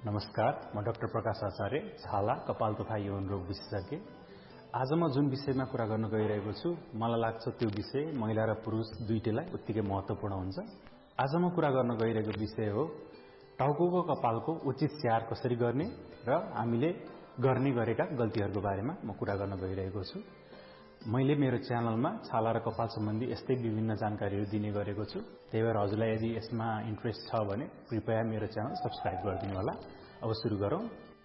नमस्कार, म डाक्टर प्रकाश आचार्य, छाला कपाल तथा यौन रोग विशेषज्ञ। आज म जुन विषयमा कुरा गर्न गइरहेको छु, मलाई लाग्छ त्यो विषय महिला र पुरुष दुईटैलाई उत्तिकै महत्त्वपूर्ण हुन्छ। आज म कुरा गर्न गइरहेको विषय हो टाउकोको कपालको उचित स्याहार कसरी गर्ने र हामीले गर्ने गरेका गल्तीहरूको बारेमा म कुरा गर्न गइरहेको छु। मैले मेरो च्यानलमा छाला र कपाल सम्बन्धी यस्तै विभिन्न जानकारीहरू दिने गरेको छु। त्यही भएर हजुरलाई यदि यसमा इन्ट्रेस्ट छ भने कृपया मेरो च्यानल सब्स्क्राइब गरिदिनु होला। अब सुरु गरौँ।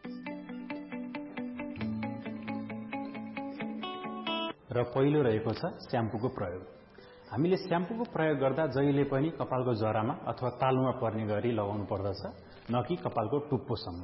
र पहिलो रहेको छ स्याम्पूको प्रयोग। हामीले स्याम्पूको प्रयोग गर्दा जहिले पनि कपालको जरामा अथवा तालुमा पर्ने गरी लगाउनु पर्दछ, न कि कपालको टुप्पोसम्म।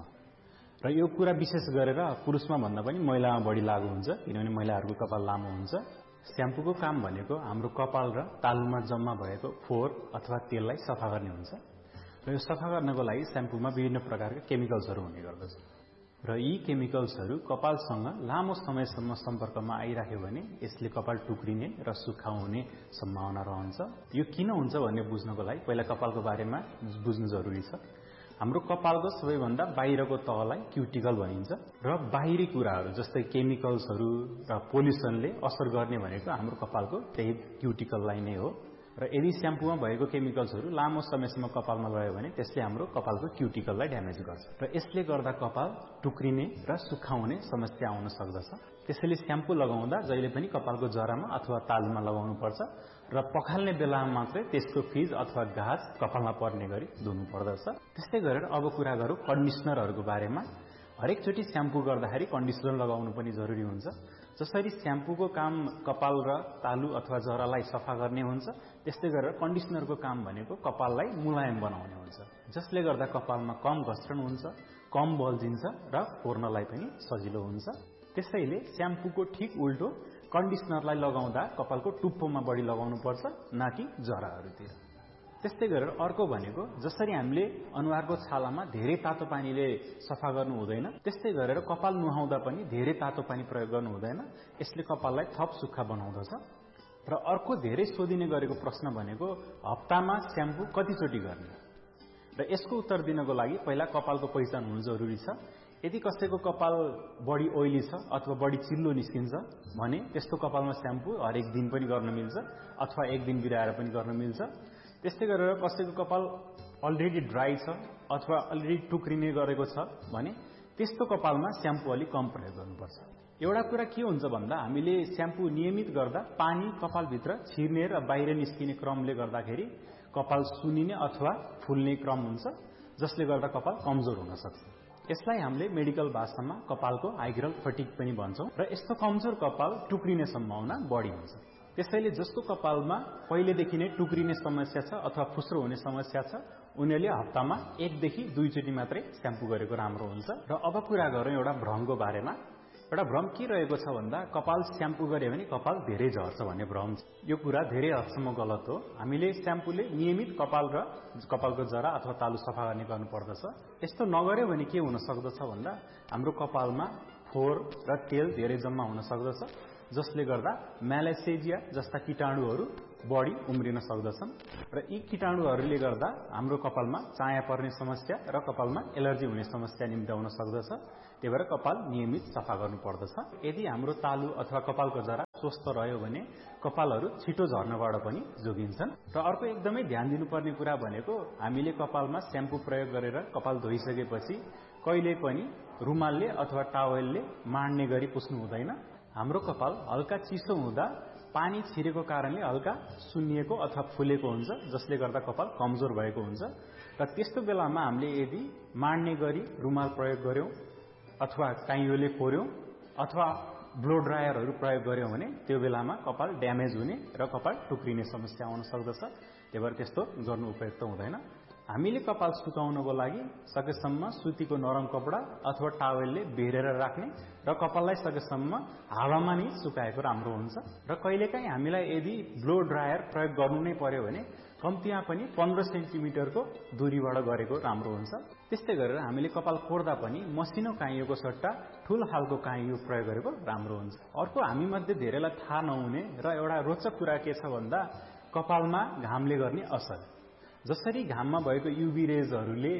र यो कुरा विशेष गरेर पुरुषमा भन्दा पनि महिलामा बढी लागू हुन्छ, किनभने महिलाहरूको कपाल लामो हुन्छ। स्याम्पूको काम भनेको हाम्रो कपाल र तालुमा जम्मा भएको फोहोर अथवा तेललाई सफा गर्ने हुन्छ। र यो सफा गर्नको लागि स्याम्पूमा विभिन्न प्रकारका केमिकल्सहरू हुने गर्दछ। र यी केमिकल्सहरू कपालसँग लामो समयसम्म सम्पर्कमा आइराख्यो भने यसले कपाल टुक्रिने र सुक्खाउने सम्भावना रहन्छ। यो किन हुन्छ भन्ने बुझ्नको लागि पहिला कपालको बारेमा बुझ्नु जरुरी छ। हाम्रो कपालको सबैभन्दा बाहिरको तहलाई क्युटिकल भनिन्छ र बाहिरी कुराहरू जस्तै केमिकल्सहरू र पोल्युसनले असर गर्ने भनेको हाम्रो कपालको त्यही क्युटिकललाई नै हो। र यदि स्याम्पूमा भएको केमिकल्सहरू लामो समयसम्म कपालमा गयो भने त्यसले हाम्रो कपालको क्युटिकललाई ड्यामेज गर्छ र यसले गर्दा कपाल टुक्रिने र सुक्खाउने समस्या आउन सक्दछ। त्यसैले स्याम्पू लगाउँदा जहिले पनि कपालको जरामा अथवा तालुमा लगाउनु पर्छ र पखाल्ने बेलामा मात्रै त्यसको फिज अथवा गाज कपालमा पर्ने गरी धुनु पर्दछ। त्यस्तै गरेर अब कुरा गरौँ कन्डिसनरहरूको बारेमा। हरेकचोटि स्याम्पू गर्दाखेरि कन्डिसनर लगाउनु पनि जरुरी हुन्छ। जसरी स्याम्पूको काम कपाल र तालु अथवा जरालाई सफा गर्ने हुन्छ, त्यस्तै गरेर कन्डिसनरको काम भनेको कपाललाई मुलायम बनाउने हुन्छ, जसले गर्दा कपालमा कम घस्रण हुन्छ, कम बल्झिन्छ र फोर्नलाई पनि सजिलो हुन्छ। त्यसैले स्याम्पूको ठिक उल्टो कन्डिसनरलाई लगाउँदा कपालको टुप्पोमा बढी लगाउनु पर्छ, न कि जराहरूतिर। त्यस्तै गरेर अर्को भनेको जसरी हामीले अनुहारको छालामा धेरै तातो पानीले सफा गर्नु हुँदैन, त्यस्तै गरेर कपाल नुहाउँदा पनि धेरै तातो पानी प्रयोग गर्नु हुँदैन। यसले कपाललाई थप सुक्खा बनाउँदछ। र अर्को धेरै सोधिने गरेको प्रश्न भनेको हप्तामा स्याम्पू कतिचोटि गर्ने? र यसको उत्तर दिनको लागि पहिला कपालको पहिचान हुनु जरुरी छ। यदि कसैको कपाल बढी ओइली छ अथवा बढी चिल्लो निस्किन्छ भने त्यस्तो कपालमा स्याम्पू हरेक दिन पनि गर्न मिल्छ अथवा एक दिन बिराएर पनि गर्न मिल्छ। त्यस्तै गरेर कसैको कपाल अलरेडी ड्राई छ अथवा अलरेडी टुक्रिने गरेको छ भने त्यस्तो कपालमा स्याम्पू अलि कम प्रयोग गर्नुपर्छ। एउटा कुरा के हुन्छ भन्दा हामीले स्याम्पू नियमित गर्दा पानी कपालभित्र छिर्ने र बाहिर निस्किने क्रमले गर्दाखेरि कपाल सुनिने अथवा फुल्ने क्रम हुन्छ, जसले गर्दा कपाल कमजोर हुन सक्छ। यसलाई हामीले मेडिकल भाषामा कपालको हाइग्रल फटिग पनि भन्छौँ र यस्तो कमजोर कपाल टुक्रिने सम्भावना बढी हुन्छ। त्यसैले जसको कपालमा पहिलेदेखि नै टुक्रिने समस्या छ अथवा फुस्रो हुने समस्या छ, उनीहरूले हप्तामा 1 देखि 2 चोटि मात्रै स्याम्पू गरेको राम्रो हुन्छ। र अब कुरा गरौँ एउटा भ्रमको बारेमा। एउटा भ्रम के रहेको छ भन्दा कपाल स्याम्पू गरे भने कपाल धेरै झर्छ भन्ने भ्रम छ। यो कुरा धेरै हदसम्म गलत हो। हामीले स्याम्पूले नियमित कपाल र कपालको जरा अथवा तालु सफा गर्ने गर्नुपर्दछ। यस्तो नगर्यो भने के हुन सक्दछ भन्दा हाम्रो कपालमा फोहोर र तेल धेरै जम्मा हुन सक्दछ, जसले गर्दा म्यालासेजिया जस्ता कीटाणुहरू बढी उम्रिन सक्दछन् र यी कीटाणुहरूले गर्दा हाम्रो कपालमा चाया पर्ने समस्या र कपालमा एलर्जी हुने समस्या निम्त्याउन सक्दछ। त्यही भएर कपाल नियमित सफा गर्नुपर्दछ। यदि हाम्रो तालु अथवा कपालको जरा स्वस्थ रह्यो भने कपालहरू छिटो झर्नबाट पनि जोगिन्छन्। र अर्को एकदमै ध्यान दिनुपर्ने कुरा भनेको हामीले कपालमा स्याम्पू प्रयोग गरेर कपाल धोइसकेपछि कहिले पनि रुमालले अथवा टावेलले माड्ने गरी पुस्नु हुँदैन। हाम्रो कपाल हल्का चिसो हुँदा पानी छिरेको कारणले हल्का सुन्निएको अथवा फुलेको हुन्छ, जसले गर्दा कपाल कमजोर भएको हुन्छ। र त्यस्तो बेलामा हामीले यदि माड्ने गरी रुमाल प्रयोग गर्यौं अथवा काइयोले कोर्यौं अथवा ब्लो ड्रायरहरू प्रयोग गर्यौं भने त्यो बेलामा कपाल ड्यामेज हुने र कपाल टुक्रिने समस्या आउन सक्दछ। त्यही भएर त्यस्तो गर्नु उपयुक्त हुँदैन। हामीले कपाल सुकाउनको लागि सकेसम्म सुतीको नरम कपडा अथवा टावेलले बेरेर राख्ने र कपाललाई सकेसम्म हावामा नै सुकाएको राम्रो हुन्छ। र कहिलेकाहीँ हामीलाई यदि ब्लो ड्रायर प्रयोग गर्नु नै पर्यो भने कम्तीमा पनि 15 सेन्टिमिटरको दूरीबाट गरेको राम्रो हुन्छ। त्यस्तै गरेर हामीले कपाल कोर्दा पनि मसिनो काइयोको सट्टा ठूल खालको काइयो प्रयोग गरेको राम्रो हुन्छ। अर्को हामी मध्ये धेरैलाई थाहा नहुने र एउटा रोचक कुरा के छ भन्दा कपालमा घामले गर्ने असर। जसरी घाममा भएको युभी रेजहरूले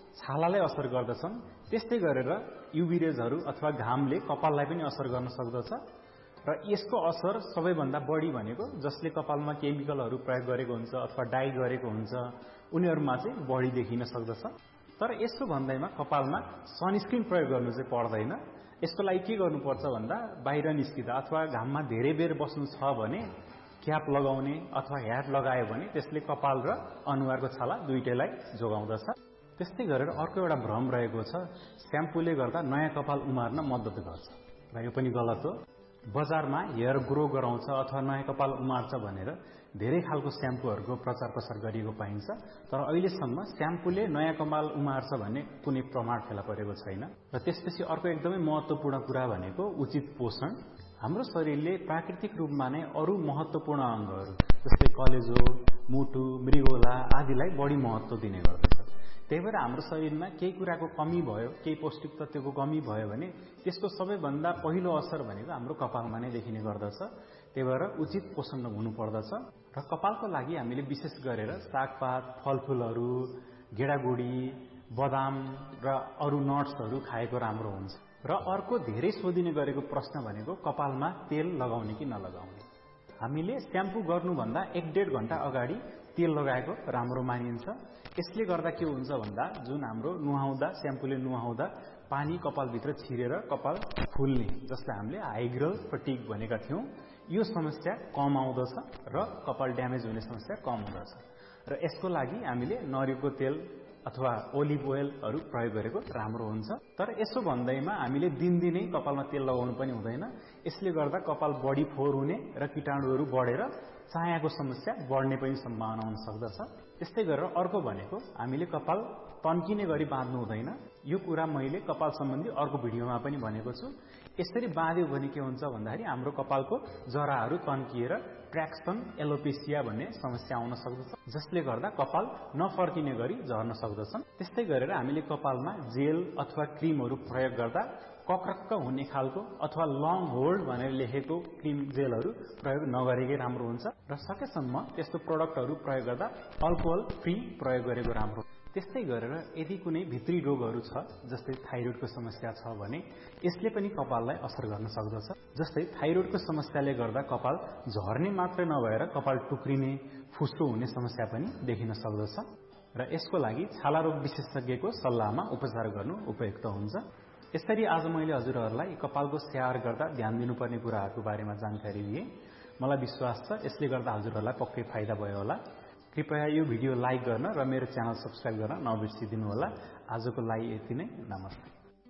छालालाई असर गर्दछन्, त्यस्तै गरेर युभी रेजहरू अथवा घामले कपाललाई पनि असर गर्न सक्दछ र यसको असर सबैभन्दा बढी भनेको जसले कपालमा केमिकलहरू प्रयोग गरेको हुन्छ अथवा डाई गरेको हुन्छ उनीहरूमा चाहिँ बढी देखिन सक्दछ। तर यसो भन्दैमा कपालमा सनस्क्रिन प्रयोग गर्नु चाहिँ पर्दैन। यसको लागि के गर्नुपर्छ भन्दा बाहिर निस्किँदा अथवा घाममा धेरै बेर बस्नु छ भने क्याप लगाउने अथवा ह्याट लगायो भने त्यसले कपाल र अनुहारको छाला दुईटैलाई जोगाउँदछ। त्यस्तै गरेर अर्को एउटा भ्रम रहेको छ, स्याम्पूले गर्दा नयाँ कपाल उमार्न मद्दत गर्छ र यो पनि गलत हो। बजारमा हेयर ग्रो गराउँछ अथवा नयाँ कपाल उमार्छ भनेर धेरै खालको स्याम्पूहरूको प्रचार प्रसार गरिएको पाइन्छ, तर अहिलेसम्म स्याम्पूले नयाँ कपाल उमार्छ भन्ने कुनै प्रमाण फेला परेको छैन। र त्यसपछि अर्को एकदमै महत्त्वपूर्ण कुरा भनेको उचित पोषण। हाम्रो शरीरले प्राकृतिक रूपमा नै अरू महत्त्वपूर्ण अङ्गहरू जस्तै कलेजो, मुटु, मृगोला आदिलाई बढी महत्त्व दिने गर्दछ। त्यही भएर हाम्रो शरीरमा केही कुराको कमी भयो, केही पौष्टिक तत्त्वको कमी भयो भने त्यसको सबैभन्दा पहिलो असर भनेको हाम्रो कपालमा नै देखिने गर्दछ। त्यही भएर उचित पोषण हुनुपर्दछ र कपालको लागि हामीले विशेष गरेर सागपात, फलफुलहरू, गेडागुडी, बदाम र अरू नट्सहरू खाएको राम्रो हुन्छ। र अर्को धेरै सोधिने गरेको प्रश्न भनेको कपालमा तेल लगाउने कि नलगाउने। हामीले स्याम्पू गर्नुभन्दा 1-1.5 घण्टा अगाडि तेल लगाएको राम्रो मानिन्छ। यसले गर्दा के हुन्छ भन्दा जुन हाम्रो नुहाउँदा स्याम्पूले नुहाउँदा पानी कपालभित्र छिरेर कपाल फुल्ने जसलाई हामीले हाई ग्रोथ फटिग भनेका थियौं, यो समस्या कम आउँदछ र कपाल ड्यामेज हुने समस्या कम हुँदछ। र यसको लागि हामीले नरिवलको तेल अथवा ओलिभ ओइलहरू प्रयोग गरेको राम्रो हुन्छ। तर यसो भन्दैमा हामीले दिनदिनै कपालमा तेल लगाउनु पनि हुँदैन। यसले गर्दा कपाल बढी फोहोर हुने र कीटाणुहरू बढेर चायाको समस्या बढ्ने पनि सम्भावना हुन सक्दछ। त्यस्तै गरेर अर्को भनेको हामीले कपाल तन्किने गरी बाँध्नु हुँदैन। यो कुरा मैले कपाल सम्बन्धी अर्को भिडियोमा पनि भनेको छु। यसरी बाँध्यो भने के हुन्छ भन्दाखेरि हाम्रो कपालको जराहरू तन्किएर ट्र्याक्सन एलोपेसिया भन्ने समस्या आउन सक्दछ, जसले गर्दा कपाल नफर्किने गरी झर्न सक्दछन्। त्यस्तै गरेर हामीले कपालमा जेल अथवा क्रिमहरू प्रयोग गर्दा कक्रक्क हुने खालको अथवा लङ होल्ड भनेर लेखेको क्रिम जेलहरू प्रयोग नगरेकै राम्रो हुन्छ र सकेसम्म त्यस्तो प्रडक्टहरू प्रयोग गर्दा अल्कोहल फ्री प्रयोग गरेको राम्रो। त्यस्तै गरेर यदि कुनै भित्री रोगहरू छ जस्तै थाइरोइडको समस्या छ भने यसले पनि कपाललाई असर गर्न सक्दछ। जस्तै थाइरोइडको समस्याले गर्दा कपाल झर्ने मात्रै नभएर कपाल टुक्रिने, फुस्रो हुने समस्या पनि देखिन सक्दछ र यसको लागि छाला रोग विशेषज्ञको सल्लाहमा उपचार गर्नु उपयुक्त हुन्छ। यसरी आज मैले हजुरहरूलाई कपालको स्याहार गर्दा ध्यान दिनुपर्ने कुराहरूको बारेमा जानकारी दिएँ। मलाई विश्वास छ यसले गर्दा हजुरहरूलाई पक्कै फाइदा भयो होला। कृपया यो भिडियो लाइक गर्न र मेरो च्यानल सब्स्क्राइब गर्न नबिर्सिदिनु होला। आजको लागि यति नै, नमस्ते।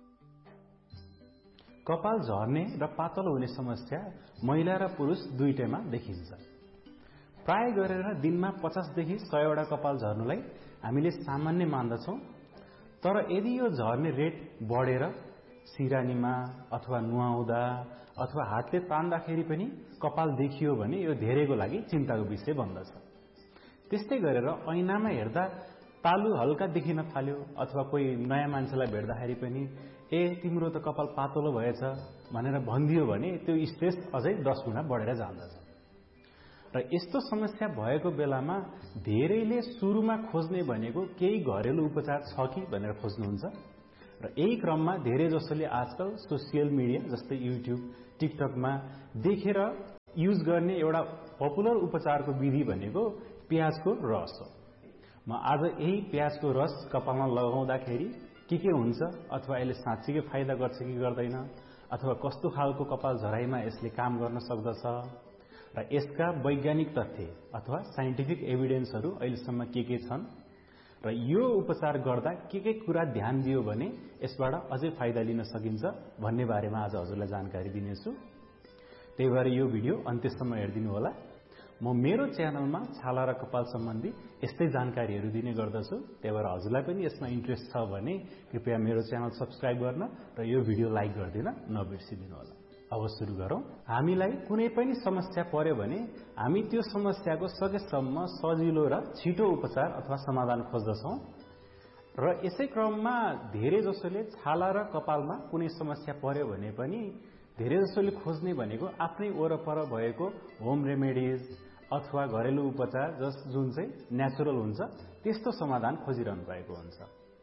कपाल झर्ने र पातलो हुने समस्या महिला र पुरुष दुईटैमा देखिन्छ। प्राय गरेर दिनमा 50 देखि 100 वटा कपाल झर्नुलाई हामीले सामान्य मान्दछौँ। तर यदि यो झर्ने रेट बढेर सिरानीमा अथवा नुहाउँदा अथवा हातले तान्दाखेरि पनि कपाल देखियो भने यो धेरैको लागि चिन्ताको विषय बन्दछ। त्यस्तै गरेर ऐनामा हेर्दा तालु हल्का देखिन थाल्यो अथवा कोही नयाँ मान्छेलाई भेट्दाखेरि पनि तिम्रो त कपाल पातलो भएछ भनेर भनिदियो भने त्यो स्ट्रेस अझै 10 गुणा बढेर जान्दछ। र यस्तो समस्या भएको बेलामा धेरैले सुरुमा खोज्ने भनेको केही घरेलु उपचार छ कि भनेर खोज्नुहुन्छ र यही क्रममा धेरै जसोले आजकल सोसियल मिडिया जस्तै युट्युब, टिकटकमा देखेर युज गर्ने एउटा पपुलर उपचारको विधि भनेको प्याजको रस हो। म आज यही प्याजको रस कपालमा लगाउँदाखेरि के हुन्छ अथवा यसले साँच्चीकै फाइदा गर्छ कि गर्दैन अथवा कस्तो खालको कपाल झराइमा यसले काम गर्न सक्दछ र यसका वैज्ञानिक तथ्य अथवा साइन्टिफिक एभिडेन्सहरू अहिलेसम्म के छन् र यो उपचार गर्दा के कुरा ध्यान दियो भने यसबाट अझै फाइदा लिन सकिन्छ भन्ने बारेमा आज हजुरलाई जानकारी दिनेछु। त्यही भएर यो भिडियो अन्त्यसम्म हेरिदिनु होला। म मेरो च्यानलमा छाला र कपाल सम्बन्धी यस्तै जानकारीहरू दिने गर्दछु। त्यही भएर हजुरलाई पनि यसमा इन्ट्रेस्ट छ भने कृपया मेरो च्यानल सब्स्क्राइब गर्न र यो भिडियो लाइक गरिदिन नबिर्सिदिनु होला। अब सुरु गरौँ। हामीलाई कुनै पनि समस्या पर्यो भने हामी त्यो समस्याको सकेसम्म सजिलो र छिटो उपचार अथवा समाधान खोज्दछौँ र यसै क्रममा धेरै जसोले छाला र कपालमा कुनै समस्या पर्यो भने पनि धेरै जसोले खोज्ने भनेको आफ्नै वरपर भएको होम रेमेडिज अथवा घरेलु उपचार जुन चाहिँ नेचुरल हुन्छ त्यस्तो समाधान खोजिरहनु भएको हुन्छ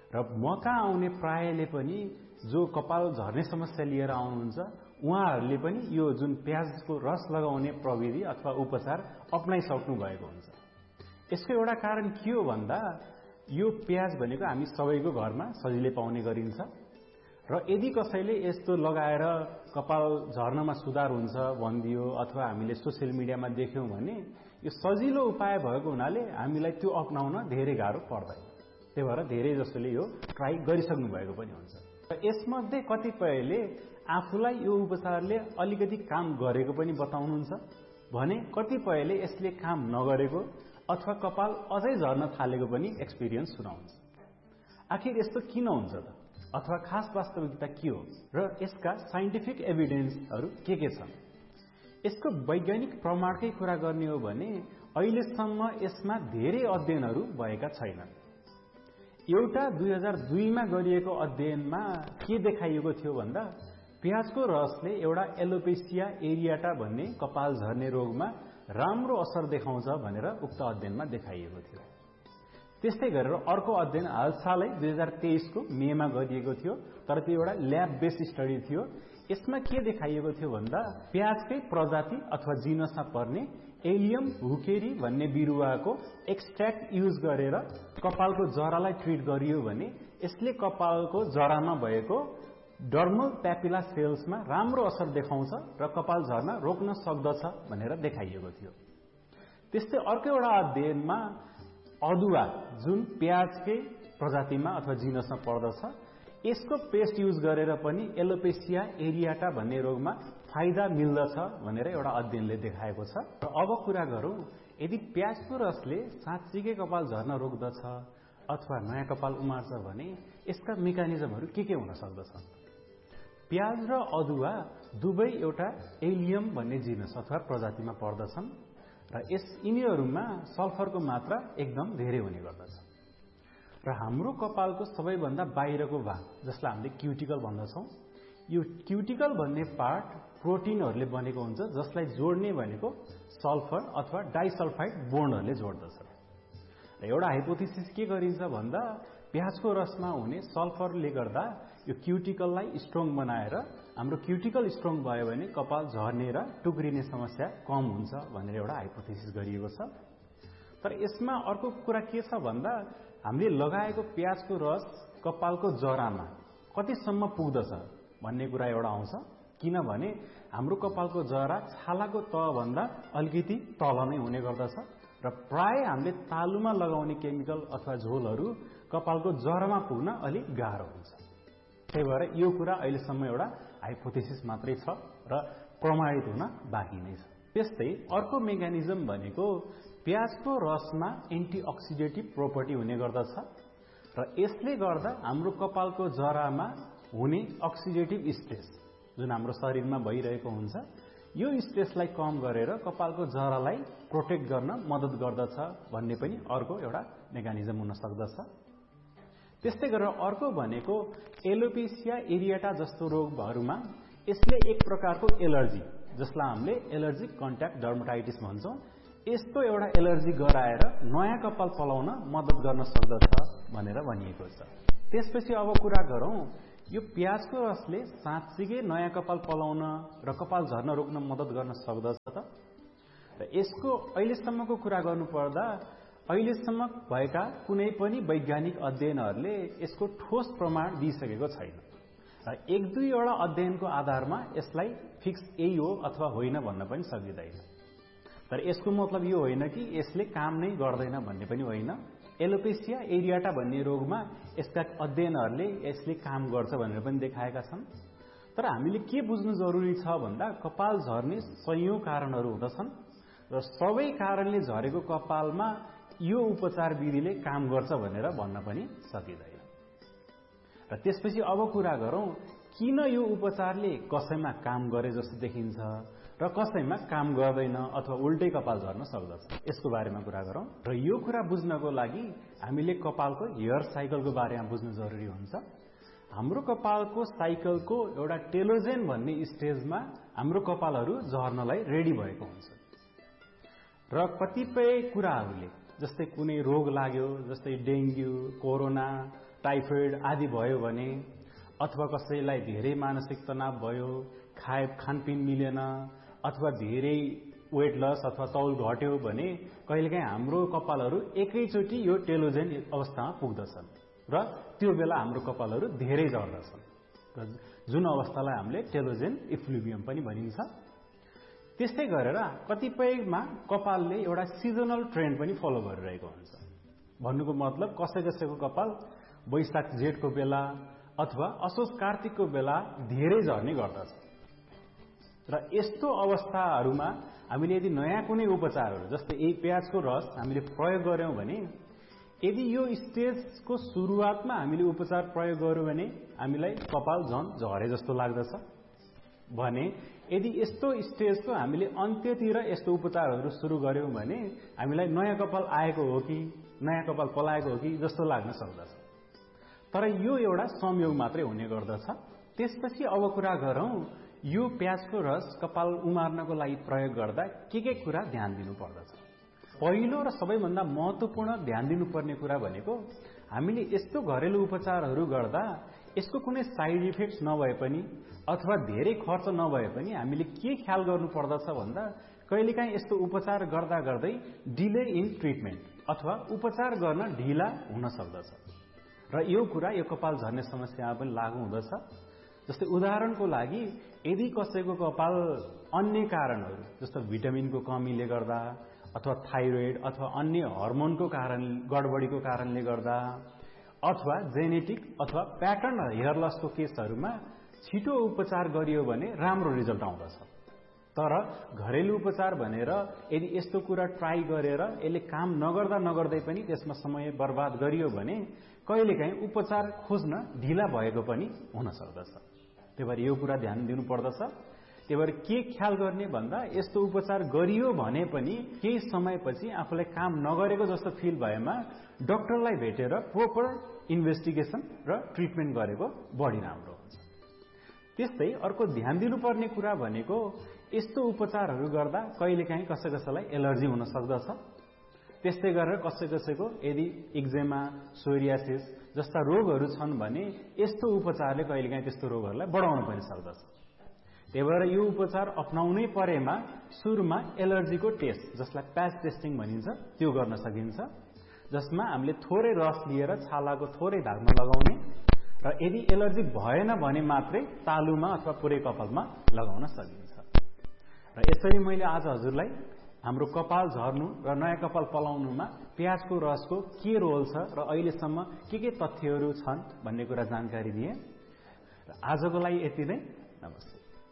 र म कहाँ आउने प्रायले पनि जो कपाल झर्ने समस्या लिएर आउनुहुन्छ उहाँहरूले पनि यो जुन प्याजको रस लगाउने प्रविधि अथवा उपचार अपनाइसक्नु भएको हुन्छ। यसको एउटा कारण के हो भन्दा यो प्याज भनेको हामी सबैको घरमा सजिलै पाउने गरिन्छ र यदि कसैले यस्तो लगाएर कपाल झर्नमा सुधार हुन्छ भनिदियो अथवा हामीले सोसियल मिडियामा देख्यौं भने यो सजिलो उपाय भएको हुनाले हामीलाई त्यो अपनाउन धेरै गाह्रो पर्दैन। त्यही भएर धेरै जसोले यो ट्राई गरिसक्नु भएको पनि हुन्छ। र यसमध्ये कतिपयले आफूलाई यो उपचारले अलिकति काम गरेको पनि बताउनुहुन्छ भने कतिपयले यसले काम नगरेको अथवा कपाल अझै झर्न थालेको पनि एक्सपिरियन्स सुनाउँछ। आखिर यस्तो किन हुन्छ त अथवा खास वास्तविकता के हो र यसका साइन्टिफिक एभिडेन्सहरू के छन्? यसको वैज्ञानिक प्रमाणकै कुरा गर्ने हो भने अहिलेसम्म यसमा धेरै अध्ययनहरू भएका छैनन्। एउटा 2002 मा गरिएको अध्ययनमा के देखाइएको थियो भन्दा प्याजको रसले एउटा एलोपेसिया एरियाटा भन्ने कपाल झर्ने रोगमा राम्रो असर देखाउँछ भनेर उक्त अध्ययनमा देखाइएको थियो। त्यस्तै गरेर अर्को अध्ययन हालसालै 2023 को मेमा गरिएको थियो, तर त्यो एउटा ल्याब बेस स्टडी थियो। यसमा के देखाइएको थियो भन्दा प्याजकै प्रजाति अथवा जिनसमा पर्ने एलियम हुकेरी भन्ने बिरुवाको एक्सट्र्याक्ट युज गरेर कपालको जरालाई ट्रिट गरियो भने यसले कपालको जरामा भएको डर्मल प्यापिला सेल्समा राम्रो असर देखाउँछ र कपाल झर्न रोक्न सक्दछ भनेर देखाइएको थियो। त्यस्तै अर्को एउटा अध्ययनमा अदुवा जुन प्याजकै प्रजातिमा अथवा जिनसमा पर्दछ यसको पेस्ट युज गरेर पनि एलोपेसिया एरियाटा भन्ने रोगमा फाइदा मिल्दछ भनेर एउटा अध्ययनले देखाएको छ। र अब कुरा गरौं यदि प्याजको रसले साँच्चीकै कपाल झर्न रोक्दछ अथवा नयाँ कपाल उमार्छ भने यसका मेकानिजमहरू के हुन सक्दछन्? प्याज र अदुवा दुवै एउटा एलियम भन्ने जिनस अथवा प्रजातिमा पर्दछन् र यिनीहरूमा सल्फरको मात्रा एकदम धेरै हुने गर्दछ। र हाम्रो कपालको सबैभन्दा बाहिरको भाग जसलाई हामीले क्युटिकल भन्दछौं, यो क्युटिकल भन्ने पार्ट प्रोटिनहरूले बनेको हुन्छ जसलाई जोड्ने भनेको सल्फर अथवा डाइसल्फाइड बोन्डहरूले जोड्दछ। र एउटा हाइपोथेसिस के गरिन्छ भन्दा प्याजको रसमा हुने सल्फरले गर्दा यो क्युटिकललाई स्ट्रङ बनाएर हाम्रो क्युटिकल स्ट्रङ भयो भने कपाल झर्ने र टुक्रिने समस्या कम हुन्छ भनेर एउटा हाइपोथेसिस गरिएको छ। तर यसमा अर्को कुरा के छ भन्दा हामीले लगाएको प्याजको रस कपालको जरामा कतिसम्म पुग्दछ भन्ने कुरा एउटा आउँछ। किनभने हाम्रो कपालको जरा छालाको तहभन्दा अलिकति तल नै हुने गर्दछ र प्राय हामीले तालुमा लगाउने केमिकल अथवा झोलहरू कपालको जरामा पुग्न अलि गाह्रो हुन्छ। त्यही भएर यो कुरा अहिलेसम्म एउटा हाइपोथेसिस मात्रै छ र प्रमाणित हुन बाँकी नै छ। त्यस्तै अर्को मेकानिजम भनेको प्याजको रसमा एन्टिअक्सिडेटिभ प्रोपर्टी हुने गर्दछ र यसले गर्दा हाम्रो कपालको जरामा हुने अक्सिडेटिभ स्ट्रेस जुन हाम्रो शरीरमा भइरहेको हुन्छ यो स्ट्रेसलाई कम गरेर कपालको जरालाई प्रोटेक्ट गर्न मद्दत गर्दछ भन्ने पनि अर्को एउटा मेकानिजम हुन सक्दछ। त्यस्तै गरेर अर्को भनेको एलोपेसिया एरियाटा जस्तो रोगहरूमा यसले एक प्रकारको एलर्जी जसलाई हामीले एलर्जिक कन्ट्याक्ट डर्माटाइटिस भन्छौं, यस्तो एउटा एलर्जी गराएर नयाँ कपाल पलाउन मद्दत गर्न सक्दछ भनेर भनिएको छ। त्यसपछि अब कुरा गरौं यो प्याजको रसले साँच्चीकै नयाँ कपाल पलाउन र कपाल झर्न रोक्न मद्दत गर्न सक्दछ त? र यसको अहिलेसम्मको कुरा गर्नुपर्दा अहिलेसम्म भएका कुनै पनि वैज्ञानिक अध्ययनहरूले यसको ठोस प्रमाण दिइसकेको छैन र एक दुईवटा अध्ययनको आधारमा यसलाई फिक्स यही हो अथवा होइन भन्न पनि सकिँदैन। तर यसको मतलब यो होइन कि यसले काम नै गर्दैन भन्ने पनि होइन। एलोपेसिया एरियाटा भन्ने रोगमा यसका अध्ययनहरूले यसले काम गर्छ भनेर पनि देखाएका छन्। तर हामीले के बुझ्नु जरुरी छ भन्दा कपाल झर्ने सयौं कारणहरू हुँदछन् र सबै कारणले झरेको कपालमा यो उपचार विधिले काम गर्छ भनेर भन्न पनि सकिँदैन। र त्यसपछि अब कुरा गरौं किन यो उपचारले कसैमा काम गरे जस्तो देखिन्छ र कसैमा काम गर्दैन अथवा उल्टै कपाल झर्न सक्दछ, यसको बारेमा कुरा गरौं। र यो कुरा बुझ्नको लागि हामीले कपालको हेयर साइकलको बारेमा बुझ्नु जरुरी हुन्छ। हाम्रो कपालको साइकलको एउटा टेलोजेन भन्ने स्टेजमा हाम्रो कपालहरू झर्नलाई रेडी भएको हुन्छ र कतिपय कुराहरूले जस्तै कुनै रोग लाग्यो जस्तै डेङ्गु, कोरोना टाइफोइड आदि भयो भने अथवा कसैलाई धेरै मानसिक तनाव भयो, खानपिन मिलेन अथवा धेरै वेट लस अथवा तौल घट्यो भने कहिलेकाहीँ हाम्रो कपालहरू एकैचोटि यो टेलोजेन अवस्थामा पुग्दछन् र त्यो बेला हाम्रो कपालहरू धेरै झर्दछन्, जुन अवस्थालाई हामीले टेलोजेन इफ्लुभियम पनि भनिन्छ। त्यस्तै गरेर कतिपयमा कपालले एउटा सिजनल ट्रेन्ड पनि फलो गरिरहेको हुन्छ। भन्नुको मतलब कसैको कपाल वैशाख जेठको बेला अथवा असोज कार्तिकको बेला धेरै झर्ने गर्दछ र यस्तो अवस्थाहरूमा हामीले यदि नयाँ कुनै उपचारहरू जस्तै यही प्याजको रस हामीले प्रयोग गर्यौं भने, यदि यो स्टेजको सुरुवातमा हामीले उपचार प्रयोग गर्यौं भने हामीलाई कपाल झन् झरे जस्तो लाग्दछ भने यदि यस्तो स्टेजको हामीले अन्त्यतिर यस्तो उपचारहरू सुरु गर्यौं भने हामीलाई नयाँ कपाल आएको हो कि नयाँ कपाल पलाएको हो कि जस्तो लाग्न सक्दछ। तर यो एउटा संयोग मात्रै हुने गर्दछ। त्यसपछि अब कुरा गरौं यो प्याजको रस कपाल उमार्नको लागि प्रयोग गर्दा के कुरा ध्यान दिनुपर्दछ। पहिलो र सबैभन्दा महत्त्वपूर्ण ध्यान दिनुपर्ने कुरा भनेको हामीले यस्तो घरेलु उपचारहरू गर्दा यसको कुनै साइड इफेक्ट्स नभए पनि अथवा धेरै खर्च नभए पनि हामीले के ख्याल गर्नुपर्दछ भन्दा कहिलेकाहीँ यस्तो उपचार गर्दा गर्दै डिले इन ट्रिटमेन्ट अथवा उपचार गर्न ढिला हुन सक्दछ र यो कुरा यो कपाल झर्ने समस्यामा पनि लागू हुँदछ। जस्तै उदाहरणको लागि यदि कसैको कपाल अन्य कारणहरू जस्तो भिटामिनको कमीले गर्दा अथवा थाइरोइड अथवा अन्य हर्मोनको गडबडीको कारणले गर्दा अथवा जेनेटिक अथवा प्याटर्न हेयर लसको केसहरूमा छिटो उपचार गरियो भने राम्रो रिजल्ट आउँदछ। तर घरेलु उपचार भनेर यदि यस्तो कुरा ट्राई गरेर यसले काम नगर्दै पनि त्यसमा समय बर्बाद गरियो भने कहिलेकाहीँ उपचार खोज्न ढिला भएको पनि हुन सक्दछ। त्यही भएर यो कुरा ध्यान दिनुपर्दछ। त्यही भएर के ख्याल गर्ने भन्दा यस्तो उपचार गरियो भने पनि केही समयपछि आफूलाई काम नगरेको जस्तो फिल भएमा डाक्टरलाई भेटेर प्रोपर इन्भेस्टिगेसन र ट्रिटमेन्ट गरेको बढी राम्रो हुन्छ। त्यस्तै अर्को ध्यान दिनुपर्ने कुरा भनेको यस्तो उपचारहरू गर्दा कहिलेकाहीँ कसैलाई एलर्जी हुन सक्दछ। त्यस्तै गरेर कसैको यदि एक्जेमा, सोरियासिस जस्ता रोगहरू छन् भने यस्तो उपचारले कहिलेकाहीँ त्यस्तो रोगहरूलाई बढाउन पनि सक्दछ। त्यही भएर यो उपचार अपनाउनै परेमा सुरुमा एलर्जीको टेस्ट जसलाई प्याच टेस्टिङ भनिन्छ त्यो गर्न सकिन्छ, जसमा हामीले थोरै रस लिएर छालाको थोरै भागमा लगाउने र यदि एलर्जी भएन भने मात्रै तालुमा अथवा पुरै कपालमा लगाउन सकिन्छ। र यसरी मैले आज हजुरलाई हाम्रो कपाल झर्नु र नयाँ कपाल पलाउनुमा प्याजको रसको के रोल छ र अहिलेसम्म के तथ्यहरू छन् भन्ने कुरा जानकारी दिएँ। र आजको लागि यति नै। नमस्ते।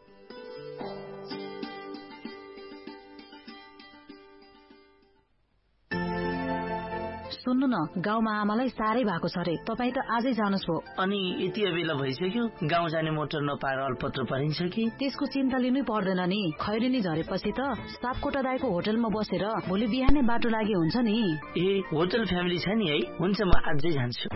सुन्नु न, गाउँमा आमालाई साह्रै भएको छ रे। तपाईँ त आजै जानुस् भो। अनि यति बेला भइसक्यो, गाउँ जाने मोटर नपाएर अल्पत्र परिन्छ कि? त्यसको चिन्ता लिनै पर्दैन नि। खैरेनी झरेपछि त सापकोटा दाइको होटलमा बसेर भोलि बिहानै बाटो लागि हुन्छ नि। ए, होटल फ्यामिली छ नि है? हुन्छ, म आजै जान्छु।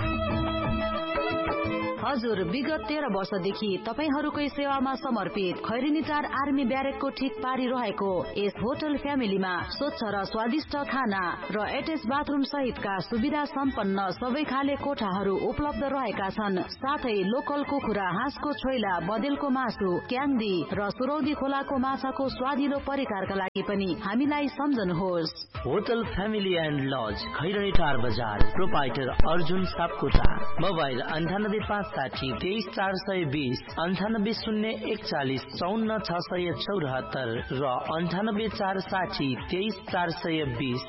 हजुर, विगत 13 वर्षदेखि तपाईहरूकै सेवामा समर्पित खैरेनी 4 आर्मी ब्यारेकको ठिक पारी रहेको यस होटल फ्यामिलीमा स्वच्छ र स्वादिष्ट खाना र एटेच बाथरुम सहितका सुविधा सम्पन्न सबै खाले कोठाहरू उपलब्ध रहेका छन्। साथै लोकल कुखुरा, हाँसको छोइला, बदेलको मासु, क्याङ्दी र सुरौदी खोलाको माछाको स्वादिलो परिकारका लागि पनि हामीलाई सम्झनुहोस्। Hotel family and lodge, Khaireni 4 बजार, प्रोपाइटर अर्जुन सापकोटा। मोबाइल 9856 23420, 980140 54674 र 98460 23420।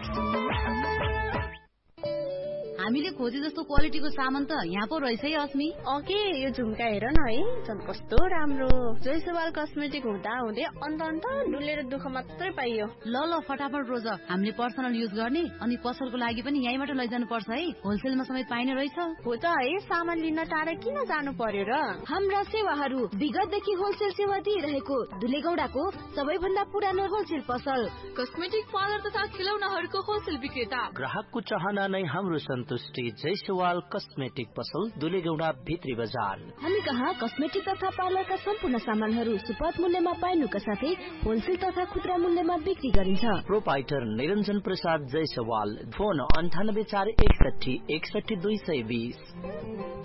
हामीले खोजे जस्तो क्वालिटीको सामान त यहाँ पो रहेछ है अस्मी। ओके, यो झुम्का हेर न है, झन् कस्तो राम्रो। जयसवाल कस्मेटिक हुँदा हुँदै अन्त डुलेर दुःख मात्रै पाइयो। ल फटाफट रोज, हामीले पर्सनल युज गर्ने अनि पसलको लागि पनि यहीँबाट लैजानु पर्छ है। होलसेलमा समेत पाइने रहेछ। हो त है, सामान लिन टाढा किन जानु पर्यो र? हाम्रा सेवाहरू विगतदेखि होलसेल सेवा दिइरहेको दुलेगौडाको सबैभन्दा पुरानो होलसेल पसल, कस्मेटिक पार्लर तथा खिलौनाहरूको होलसेल विक्रेता। ग्राहकको चाहना नै हाम्रो सन्तुष्टि। जयसवाल कस्मेटिक पसल, दुलेगौडा भित्री बजार। हामी कहाँ कस्मेटिक तथा पार्लरका सम्पूर्ण सामानहरू सुपथ मूल्यमा पाइनुका साथै होलसेल तथा खुद्रा मूल्यमा बिक्री गरिन्छ। प्रोपाइटर निरञ्जन प्रसाद जयसवाल। फोन 9841 61 220।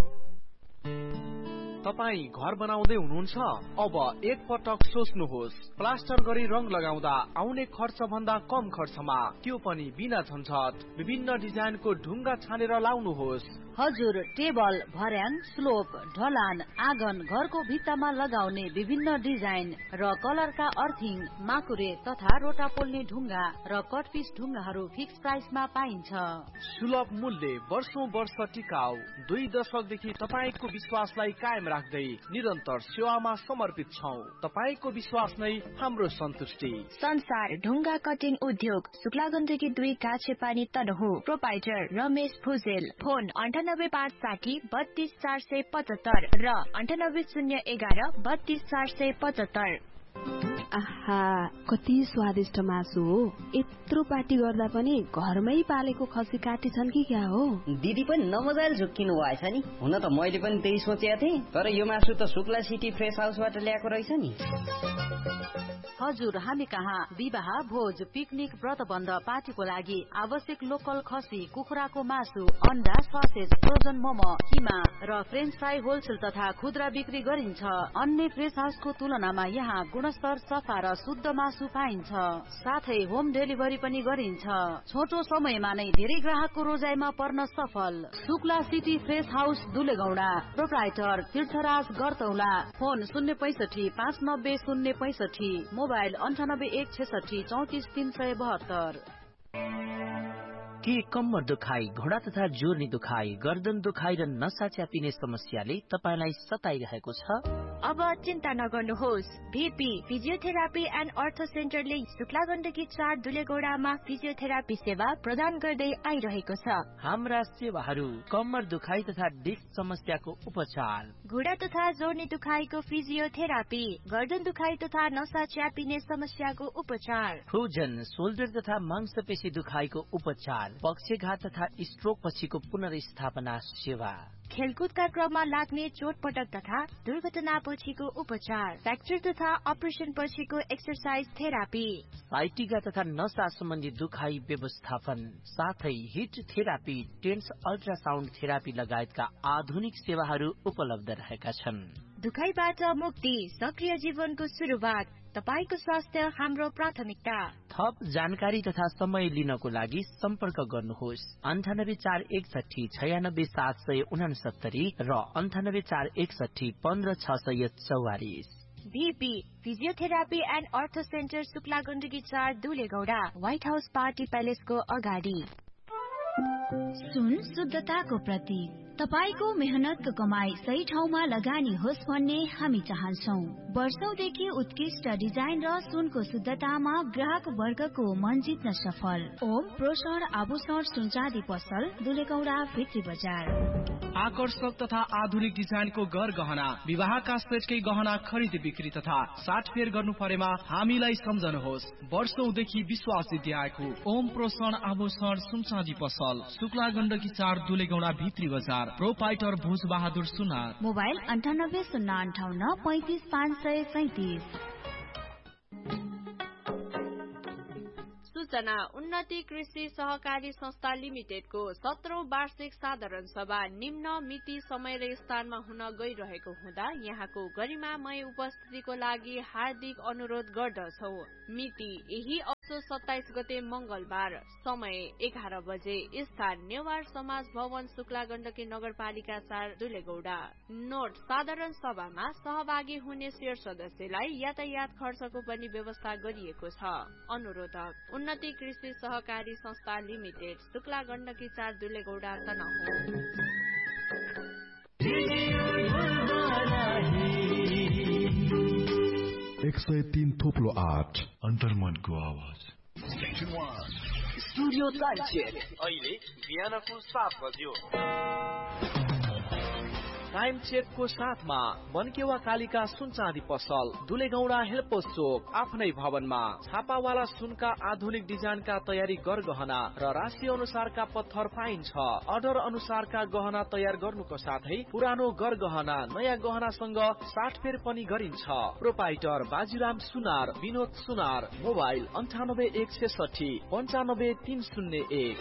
तपाई घर बनाउँदै हुनुहुन्छ? अब एक पटक सोच्नुहोस्। प्लास्टर गरी रङ लगाउँदा आउने खर्च भन्दा कम खर्चमा, त्यो पनि बिना झन्झट। विभिन्न डिजाइनको ढुङ्गा छानेर लाउनुहोस्। हजुर, टेबल, भर्याङ, स्लोप, ढलान, आँगन, घरको भित्तामा लगाउने विभिन्न डिजाइन र कलरका अर्थिङ, माकुरे तथा रोटा पोल्ने ढुङ्गा र कटपिस ढुङ्गाहरू फिक्स प्राइसमा पाइन्छ। सुलभ मूल्य, वर्षौं वर्ष टिकाउ। 2 दशकदेखि तपाईको विश्वासलाई कायम राख्दै निरन्तर सेवामा समर्पित छौं। तपाईको विश्वास नै हाम्रो सन्तुष्टि। संसार ढुङ्गा कटिङ उद्योग, शुक्लागण्डकी 2 काछेपानी तनहु। प्रोपाइटर रमेश भुजेल। फोन 9856 32475 र 9801 32475। आहा, कति स्वादिष्ट मासु हो। यत्रो पार्टी गर्दा पनि घरमै पालेको खसी काटी छन् कि क्या हो? दिदी पनि नमजाले झुक्किनु भएछ नि। हुन त मैले पनि त्यही सोचेको थिएँ, तर यो मासु त शुक्ला सिटी फ्रेस हाउसबाट ल्याएको रहेछ नि। हजुर, हामी कहाँ विवाह, भोज, पिकनिक, व्रतबन्ध, पार्टीको लागि आवश्यक लोकल खसी, कुखुराको मासु, अन्डा, ससेज, फ्रोजन मोमो, किमा र फ्रेन्च फ्राई होलसेल तथा खुद्रा बिक्री गरिन्छ। अन्य फ्रेस हाउसको तुलनामा यहाँ गुणस्तर, सफा र शुद्ध मासु पाइन्छ। साथै होम डेलिभरी पनि गरिन्छ। छोटो समयमा नै धेरै ग्राहकको रोजाइमा पर्न सफल। Shukla city fresh house, दुलेगौडा। Proprietor तीर्थराज गरतौला। Phone 065 590 065, mobile 98 166 34 372। के कम्मर दुखाइ, घोडा तथा जोर्नी दुखाइ, गर्दन दुखाइ र नसा च्यापिने समस्याले तपाईलाई सताइरहेको छ? अब चिन्ता नगर्नुहोस्। VP फिजियोथेरापी एन्ड अर्थो सेन्टरले शुक्लागण्डकी 4 दुलेगौडामा फिजियोथेरापी सेवा प्रदान गर्दै आइरहेको छ। हाम्रा सेवाहरू कम्मर दुखाइ तथा डिस्क समस्याको उपचार, घुँडा तथा जोर्नी दुखाइको फिजियोथेरापी, गर्दन दुखाइ तथा नसा च्यापिने समस्याको उपचार, फ्रोजन, शोल्डर तथा मांसपेशी दुखाइको उपचार, पक्षघात तथा स्ट्रोक पछिको पुनर्स्थापना सेवा, खेलकुदका क्रममा लाग्ने चोटपटक तथा दुर्घटना पछिको उपचार, फ्र्याक्चर तथा अपरेसन पछिको एक्सरसाइज थेरापी, साइटिका तथा नसा सम्बन्धी दुखाइ व्यवस्थापन, साथै hit therapy, tense ultrasound therapy लगायतका आधुनिक सेवाहरू उपलब्ध रहेका छन्। दुखाइबाट मुक्ति, सक्रिय जीवनको सुरुवात। तपाईको स्वास्थ्य हाम्रो प्राथमिकता। थप जानकारी तथा समय लिनको लागि सम्पर्क गर्नुहोस् 9841 96769 र 9841 15644। VP फिजियोथेरापी एन्ड अर्थो सेन्टर, शुक्लागण्डकी 4 दुलेगौडा, व्हाइट हाउस पार्टी प्यालेसको अगाडि। सुन शुद्धताको प्रतीक। तपाईको मेहनतको कमाई सही ठाउँमा लगानी होस् भन्ने हामी चाहन्छौं। वर्षौंदेखि उत्कृष्ट डिजाइन र सुनको शुद्धतामा ग्राहक वर्गको मन जित्न सफल ओम प्रोषण आभूषण सुनचाँदी पसल, दुलेगौडा, भित्री बजार। आकर्षक तथा आधुनिक डिजाइनको गर गहना, विवाहका सेटकै गहना खरिद बिक्री तथा साटफेर गर्नु परेमा हामीलाई सम्झनुहोस्। वर्षौंदेखि विश्वास जित्याएको ओम प्रोषण आभूषण सुनचाँदी पसल, शुक्लागण्डकी 4 दुलेगौडा, भित्री बजार। प्रोपाइटर भुज बहादुर सुनार। मोबाइल 98 058 35 537। सूचना उन्नति कृषि सहकारी संस्था लिमिटेडको 17औं वार्षिक साधारण सभा निम्न मिति, समय र स्थानमा हुन गइरहेको हुँदा यहाँको गरिमामय उपस्थितिको लागि हार्दिक अनुरोध गर्दछौ। मिति यही असोज 27 गते मंगलबार, समय 11 बजे, स्थान नेवार समाज भवन, शुक्लागण्डकी नगरपालिका 4 दुलेगौडा। नोट, साधारण सभामा सहभागी हुने शेयर सदस्यलाई यातायात खर्चको पनि व्यवस्था गरिएको छ। अनुरोधक उन्नति कृषि सहकारी संस्था लिमिटेड, शुक्लागण्डकी 4 दुलेगौडा, तनहुँ। 103 थोप्लो 8 अन्तर्मनको आवाज। स्टुडियो टाइम चेक अहिले बिहानको 7 बज्यो। टाइम चेकको साथमा बनकेवा कालिका सुनचाँदी पसल, दुलेगौडा, हेलपोस्ट चोक, आफ्नै भवनमा। छापावाला सुनका आधुनिक डिजाइनका तयारी गरगहना र राशि अनुसारका पत्थर पाइन्छ। अर्डर अनुसारका गहना तयार गर्नुको साथै पुरानो गरगहना नयाँ गहनासँग साटफेर पनि गरिन्छ। प्रोपाइटर बाजीराम सुनार, विनोद सुनार। मोबाइल 98 166 95 301।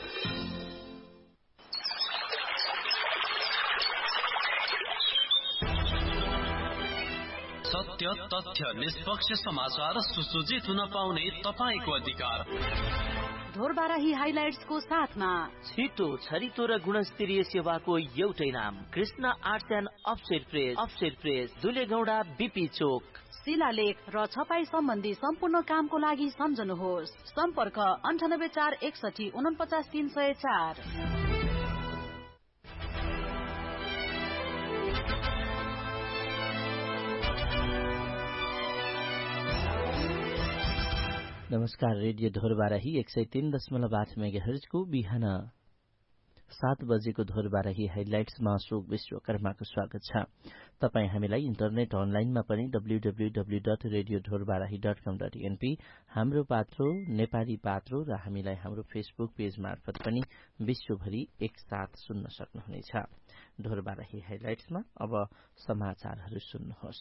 सत्य, तथ्य, निष्पक्ष समाचार सुसज्जित हुन पाउने तपाईको अधिकार। ढोरबाराही हाइलाइट्सको साथमा छिटो, छरितो र गुणस्तरीय सेवाको एउटै नाम Krishna arts and offset press दुलेगौडा BP चोक। शिलालेख र छपाई सम्बन्धी सम्पूर्ण कामको लागि सम्झनुहोस्। सम्पर्क 98 461 49 304। नमस्कार, रेडियो ढोरबाराही 103.8 मेगाहर्जको बिहान 7 बजेको ढोरबाराही हेडलाइट्समा अशोक विश्वकर्माको स्वागत छ। तपाई हामीलाई इन्टरनेट अनलाइनमा पनि www.radiodhorbarahi.com.np हाम्रो पात्रो नेपाली पात्रो र हामीलाई हाम्रो फेसबुक पेज मार्फत पनि विश्वभरि एकसाथ सुन्न सक्नुहुनेछ। ढोरबाराही हेडलाइट्समा अब समाचारहरू सुन्नुहोस्।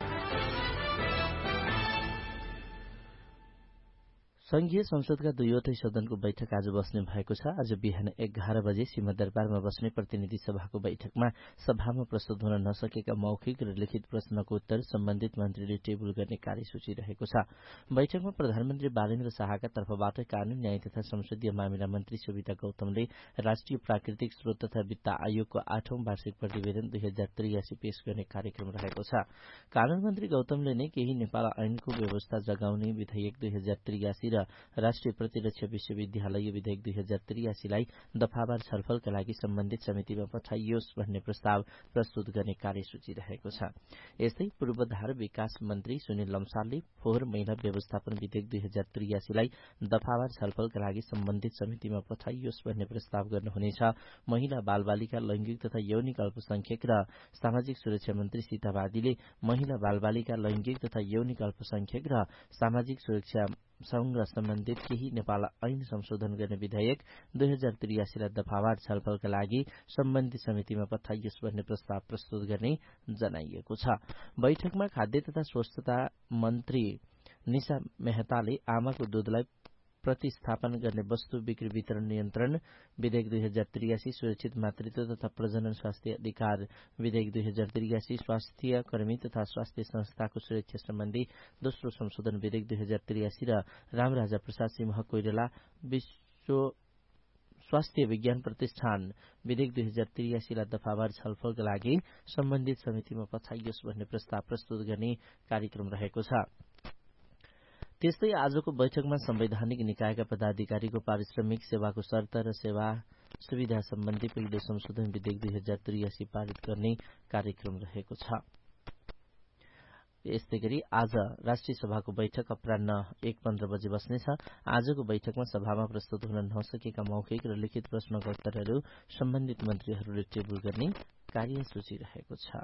संघीय संसदका दुईवटै सदनको बैठक आज बस्ने भएको छ। आज बिहान 11 बजे सिंहदरबारमा बस्ने प्रतिनिधि सभाको बैठकमा सभामा प्रस्तुत हुन नसकेका मौखिक र लिखित प्रश्नको उत्तर सम्बन्धित मन्त्रीले टेबुल गर्ने कार्यसूची रहेको छ। बैठकमा प्रधानमन्त्री बालेन्द्र शाहका तर्फबाट कानून, न्याय तथा संसदीय मामिला मन्त्री सुविता गौतमले राष्ट्रिय प्राकृतिक स्रोत तथा वित्त आयोगको 8औं वार्षिक प्रतिवेदन 2083 पेश गर्ने कार्यक्रम रहेको छ। कानून मन्त्री गौतमले नै केही नेपाल ऐनको व्यवस्था जगाउने विधेयक 2083 र राष्ट्रिय प्रतिरक्षा विश्वविद्यालय विधेयक 2083 लाई दफावार छलफलका लागि सम्बन्धित समितिमा पठाइयोस् भन्ने प्रस्ताव प्रस्तुत गर्ने कार्यसूची रहेको छ। यस्तै पूर्वाधार विकास मन्त्री सुनिल लम्सालले फोहोर मैला व्यवस्थापन विधेयक 2083 लाई दफावार छलफलका लागि सम्बन्धित समितिमा पठाइयोस् भन्ने प्रस्ताव गर्नुहुनेछ। महिला बालबालिका लैंगिक तथा यौनिक अल्पसंख्यक र सामाजिक सुरक्षा मन्त्री सीता बादीले महिला बालबालिका लैंगिक तथा यौनिक अल्पसंख्यक र सामाजिक सुरक्षा सँग सम्बन्धित केही नेपाल ऐन संशोधन गर्ने विधेयक 2083 लाई दफावार छलफलका लागि सम्बन्धित समितिमा पठाइयोस् भन्ने प्रस्ताव प्रस्तुत गर्ने जनाइएको छ। बैठकमा खाद्य तथा स्वच्छता मन्त्री निशा मेहताले आमाको दूधलाई प्रतिस्थापन गर्ने वस्तु बिक्री वितरण नियन्त्रण विधेयक 2083, सुरक्षित मातृत्व तथा प्रजनन स्वास्थ्य अधिकार विधेयक 2083, स्वास्थ्य कर्मी तथा स्वास्थ्य संस्थाको सुरक्षा सम्बन्धी दोस्रो संशोधन विधेयक 2083 र रामराजा प्रसाद सिंह कोइराला विश्व स्वास्थ्य विज्ञान प्रतिष्ठान विधेयक 2083 लाई दफावार छलफलका लागि सम्बन्धित समितिमा पठाइयोस् भन्ने प्रस्ताव प्रस्तुत गर्ने कार्यक्रम रहेको छ। त्यस्तै आजको बैठकमा संवैधानिक निकायका पदाधिकारीको पारिश्रमिक सेवाको शर्त र सेवा सुविधा सम्बन्धी पहिलो संशोधन विधेयक 2083 पारित गर्ने कार्यक्रम रहेको छ। यस्तै गरी आज राष्ट्रिय सभाको बैठक अपराह्न 1:15 बजे बस्नेछ। आजको बैठकमा सभामा प्रस्तुत हुन नसकेका मौखिक र लिखित प्रश्नको उत्तरहरू सम्बन्धित मन्त्रीहरूले टेबुल गर्ने कार्यसूची रहेको छ।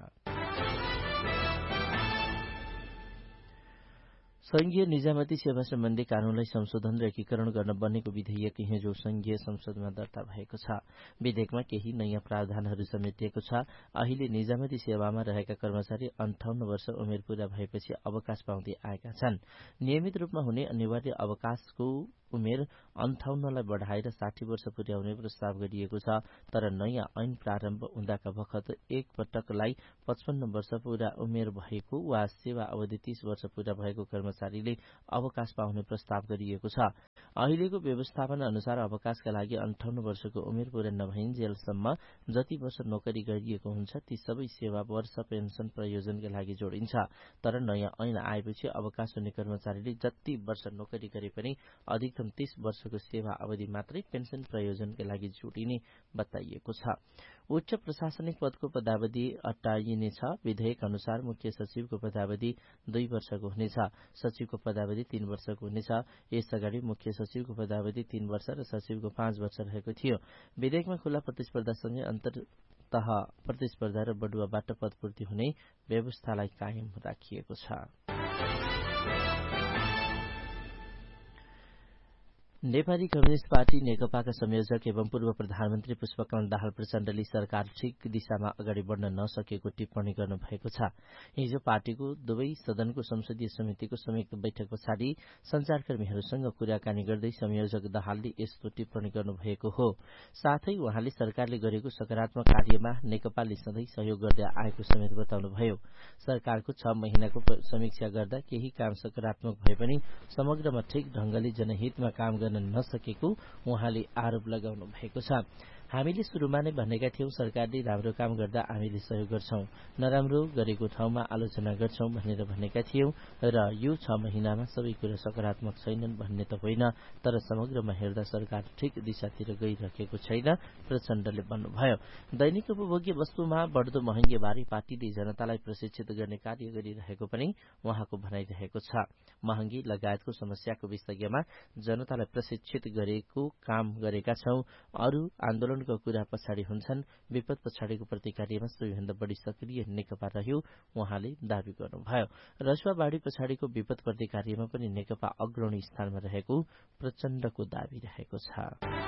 संघीय निजामती सेवा सम्बन्धी कानूनलाई संशोधन र एकीकरण गर्न बनेको विधेयक हिजो संघीय संसदमा दर्ता भएको छ। विधेयकमा केही नयाँ प्रावधानहरू समेटिएको छ। अहिले निजामती सेवामा रहेका कर्मचारी 58 वर्ष उमेर पूरा भएपछि अवकाश पाउँदै आएका छन्। नियमित रूपमा हुने अनिवार्य अवकाशको उमेर 58 लाई बढाएर 60 वर्ष पुर्याउने प्रस्ताव गरिएको छ। तर नयाँ ऐन प्रारम्भ हुँदाका बखत एक पटकलाई 55 वर्ष पूरा उमेर भएको वा सेवा अवधि 30 वर्ष पूरा भएको कर्मचारीले अवकाश पाउने प्रस्ताव गरिएको छ। अहिलेको व्यवस्थापन अनुसार अवकाशका लागि 58 वर्षको उमेर पूरा नभइन्जेलसम्म जति वर्ष नोकरी गरिएको हुन्छ ती सबै सेवा वर्ष पेन्सन प्रयोजनका लागि जोडिन्छ। तर नयाँ ऐन आएपछि अवकाश हुने कर्मचारीले जति वर्ष नोकरी गरे पनि अधिकतम 30 वर्षको सेवा अवधि मात्रै पेन्सन प्रयोजनका लागि जोडिने बताइएको छ। उच्च प्रशासनिक पदको पदावधि हटाइनेछ। विधेयक अनुसार मुख्य सचिवको पदावधि 2 वर्षको हुनेछ। सचिवको पदावधि 3 वर्षको हुनेछ। यसअगाडि मुख्य सचिवको पदावधि 3 वर्ष र सचिवको 5 वर्ष रहेको थियो। विधेयकमा खुला प्रतिस्पर्धासँगै अन्तर्तह प्रतिस्पर्धा र बढुवाबाट पदपूर्ति हुने व्यवस्थालाई कायम राखिएको छ। नेपाली कम्युनिष्ट पार्टी नेकपाका संयोजक एवं पूर्व प्रधानमन्त्री पुष्पकमल दाहाल प्रचण्डले सरकार ठिक दिशामा अगाडि बढ्न नसकेको टिप्पणी गर्नु भएको छ। हिजो पार्टीको दुवै सदनको संसदीय समितिको संयुक्त बैठक पछाडि संचारकर्मीहरूसँग कुराकानी गर्दै संयोजक दाहालले यस्तो टिप्पणी गर्नुभएको हो। साथै उहाँले सरकारले गरेको सकारात्मक कार्यमा नेकपाले सधैँ सहयोग गर्दै आएको समेत बताउनुभयो। सरकारको 6 महिनाको समीक्षा गर्दा केही काम सकारात्मक भए पनि समग्रमा ठिक ढंगले जनहितमा काम गर्न नसकेको उहाँले आरोप लगाउनु भएको छ। हामीले सुरुमा नै भनेका थियौं सरकारले राम्रो काम गर्दा हामीले सहयोग गर्छौं, नराम्रो गरेको ठाउँमा आलोचना गर्छौं भनेर भनेका थियौं र यो 6 महिनामा सबै कुरा सकारात्मक छैनन् भन्ने त होइन, तर समग्रमा हेर्दा सरकार ठिक दिशातिर गइरहेको छैन, प्रचण्डले भन्नुभयो। दैनिक उपभोग्य वस्तुमा बढ्दो महँगीबारे पार्टीले जनतालाई प्रशिक्षित गर्ने कार्य गरिरहेको पनि उहाँको भनाइरहेको छ। महँगी लगायतको समस्याको विषयमा जनतालाई प्रशिक्षित गरेको काम गरेका छौं, अरू आन्दोलनको कुरा पछाडि हुन्छन्, विपद पछाडिको प्रतिकार्यमा सबैभन्दा बढी सक्रिय नेकपा रह्यो उहाँले दावी गर्नुभयो। रसुवा बाढी पछाडिको विपद प्रतिकार्यमा पनि नेकपा अग्रणी स्थानमा रहेको प्रचण्डको दावी रहेको छ।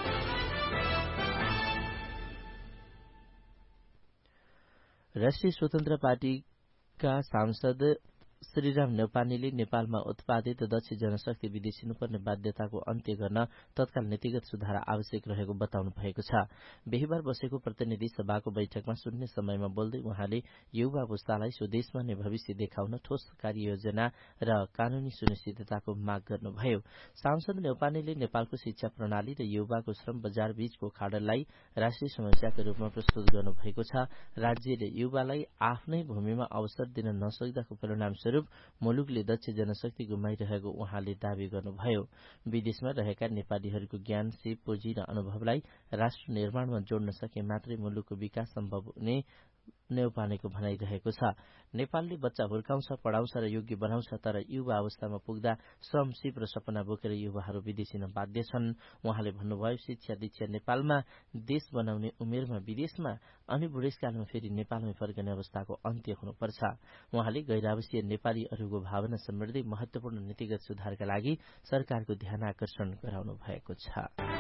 राष्ट्रिय स्वतन्त्र पार्टीका सांसद श्रीराम न्यौपानेले नेपालमा उत्पादित दक्ष जनशक्ति विदेशिनुपर्ने बाध्यताको अन्त्य गर्न तत्काल नीतिगत सुधार आवश्यक रहेको बताउनु भएको छ। बिहीबार बसेको प्रतिनिधि सभाको बैठकमा शून्य समयमा बोल्दै उहाँले युवा पुस्तालाई स्वदेशमा नै भविष्य देखाउन ठोस कार्ययोजना र कानूनी सुनिश्चितताको माग गर्नुभयो। सांसद न्यौपानेले नेपालको शिक्षा प्रणाली र युवाको श्रम बजार बीचको खाडललाई राष्ट्रिय समस्याका रूपमा प्रस्तुत गर्नुभएको छ। राज्यले युवालाई आफ्नै भूमिमा अवसर दिन नसक्दाको परिणाम मुलुकले दक्ष जनशक्ति गुमाइरहेको उहाँले दावी गर्नुभयो। विदेशमा रहेका नेपालीहरूको ज्ञान, सिप, पुँजी र अनुभवलाई राष्ट्र निर्माणमा जोड्न सके मात्रै मुलुकको विकास सम्भव हुने न्यौपानेको भनाइरहेको छ। नेपालले बच्चा हुर्काउँछ, पढाउँछ र योग्य बनाउँछ, तर युवा अवस्थामा पुग्दा श्रम, सिप र सपना बोकेर युवाहरू विदेशिन बाध्य छन्। उहाँले भन्नुभयो, शिक्षा दीक्षा नेपालमा, देश बनाउने उमेरमा विदेशमा, अनि बुढेसकालमा फेरि नेपालमै फर्कने अवस्थाको अन्त्य हुनुपर्छ। उहाँले गैर-आवासीय नेपालीहरूको भावना समृद्धि महत्वपूर्ण नीतिगत सुधारका लागि सरकारको ध्यान आकर्षण गराउनु भएको छ।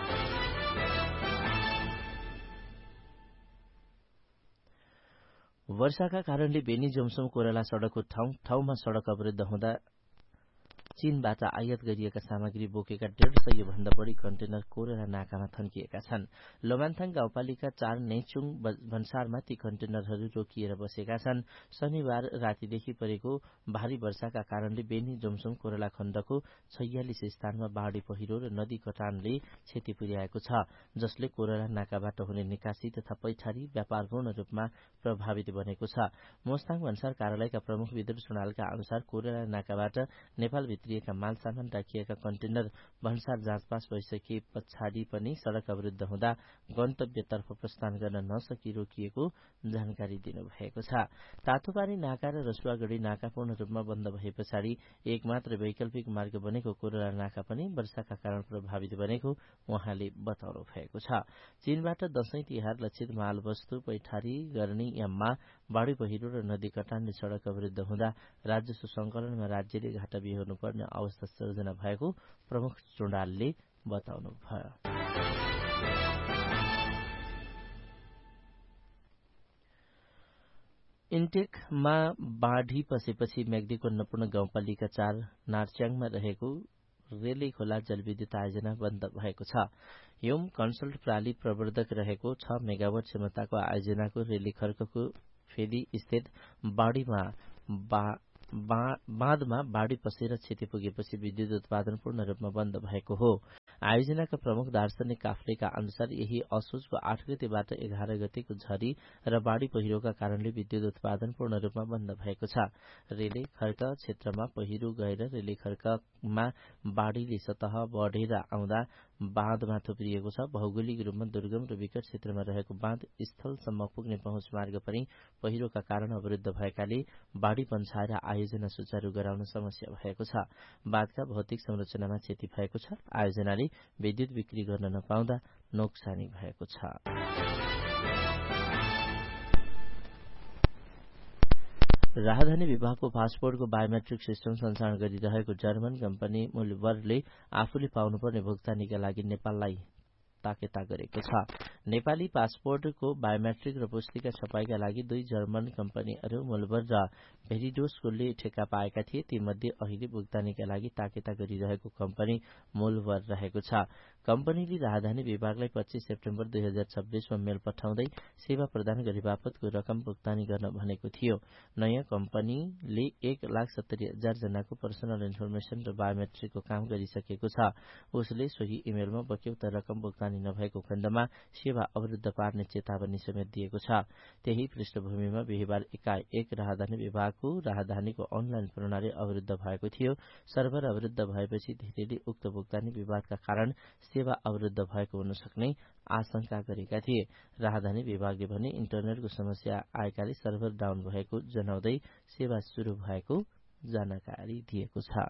वर्षाका कारणले बेनी जोमसोम कोराला सड़कको ठाउँमा सड़क अवरुद्ध हुँदा चीनबाट आयात गरिएका सामग्री बोकेका 150 भन्दा बढी कन्टेनर कोराला नाकामा थन्किएका छन्। लोमान्थाङ गाउँपालिका 4 नेचुङ भन्सारमा ती कन्टेनरहरू रोकिएर बसेका छन्। शनिबार रातिदेखि परेको भारी वर्षाका कारणले बेनी जोमसोम कोराला खण्डको 46 स्थानमा बाढी पहिरो र नदी कटानले क्षति पुर्याएको छ, जसले कोराला नाकाबाट हुने निकासी तथा पैठारी व्यापार पूर्ण रूपमा प्रभावित बनेको छ। मोस्ताङ भन्सार कार्यालयका प्रमुख विद्युत सुनालका अनुसार कोराला नाकाबाट नेपाल भित्रिएका माल सामान राखिएका कन्टेनर भन्सार जाँचपास भइसके पछाडि पनि सड़क अवरुद्ध हुँदा गन्तव्यतर्फ प्रस्थान गर्न नसकी रोकिएको जानकारी दिनुभएको छ। तातोपानी नाका र रसुवागढ़ी नाका पूर्ण रूपमा बन्द भए पछाडि एकमात्र वैकल्पिक मार्ग बनेको कोराला नाका पनि वर्षाका कारण प्रभावित बनेको उहाँले बताउनु भएको छ। चीनबाट दशैं तिहार लक्षित माल वस्तु पैठारी गर्ने याममा बाढी पहिरो र नदी कटानले सड़क अवरुद्ध हुँदा राजस्व संकलनमा राज्यले घाटा बिहोर्नुपर्ने अवस्था सृजना भएको प्रमुख चुडालले बताउनुभयो। इन्टेकमा बाढी पसेपछि मेग्दीको अन्नपूर्ण गाउँपालिका 4 नार्च्याङमा रहेको रेली खोला जलविद्युत आयोजना बन्द भएको छ। योम कन्सल्ट प्राली प्रवर्धक रहेको 6 मेगावाट क्षमताको आयोजनाको रेली खर्कको फेदी स्थित बाँधमा बाढी पसेर क्षति पुगेपछि विद्युत उत्पादन पूर्ण रूपमा बन्द भएको हो। आयोजनाका प्रमुख दार्शनिक काफ्लेका अनुसार यही असोजको 8 गतेबाट 11 गतेको झरी र बाढी पहिरोका कारणले विद्युत उत्पादन पूर्ण रूपमा बन्द भएको छ। रेली खर्क क्षेत्रमा पहिरो गएर रेली खर्कमा बाढीले सतह बढेर आउँदा बाँधमा थुप्रिएको छ। भौगोलिक रूपमा दुर्गम र विकट क्षेत्रमा रहेको बाँध स्थलसम्म पुग्ने पहुँच मार्ग पनि पहिरोका कारण अवरुद्ध भएकाले बाढी पन्छाएर आयोजना सुचारू गराउन समस्या भएको छ। बाँधका भौतिक संरचनामा क्षति भएको छ। आयोजनाले विद्युत बिक्री गर्न नपाउँदा नोक्सानी भएको छ। राजधानी विभागको पासपोर्टको बायोमेट्रिक सिस्टम सञ्चालन गरिरहेको जर्मन कम्पनी मुलबरले आफूले पाउनुपर्ने भुक्तानीका लागि नेपाललाई ताकेता गरेको छ। नेपाली पासपोर्टको बायोमेट्रिक र पुस्तिका छपाईका लागि 2 जर्मन कम्पनीहरू मुलबर र भेरिडोसले ठेक्का पाएका थिए। तीमध्ये अहिले भुक्तानीका लागि ताकेता गरिरहेको कम्पनी मुलबर रहेको छ। कम्पनीले राजधानी विभागलाई 25 सेप्टेम्बर 2026 मा मेल पठाउँदै सेवा प्रदान गरे बापतको रकम भुक्तानी गर्न भनेको थियो। नयाँ कम्पनीले 1,70,000 जनाको पर्सनल इन्फर्मेसन र बायोमेट्रिकको काम गरिसकेको छ। उसले सोही इमेलमा बक्यौता रकम भुक्तानी नभएको खण्डमा सेवा अवरुद्ध पार्ने चेतावनी समेत दिएको छ। त्यही पृष्ठभूमिमा बिहीबार एकाएक राजधानी विभागको राजधानीको अनलाइन प्रणाली अवरुद्ध भएको थियो। सर्भर अवरुद्ध भएपछि धेरैले उक्त भुक्तानी विवादका कारण सेवा अवरुद्ध भएको हुन सक्ने आशंका गरेका थिए। राजधानी विभागले भने इन्टरनेटको समस्या आएकाले सर्भर डाउन भएको जनाउँदै सेवा शुरू भएको जानकारी दिएको छ।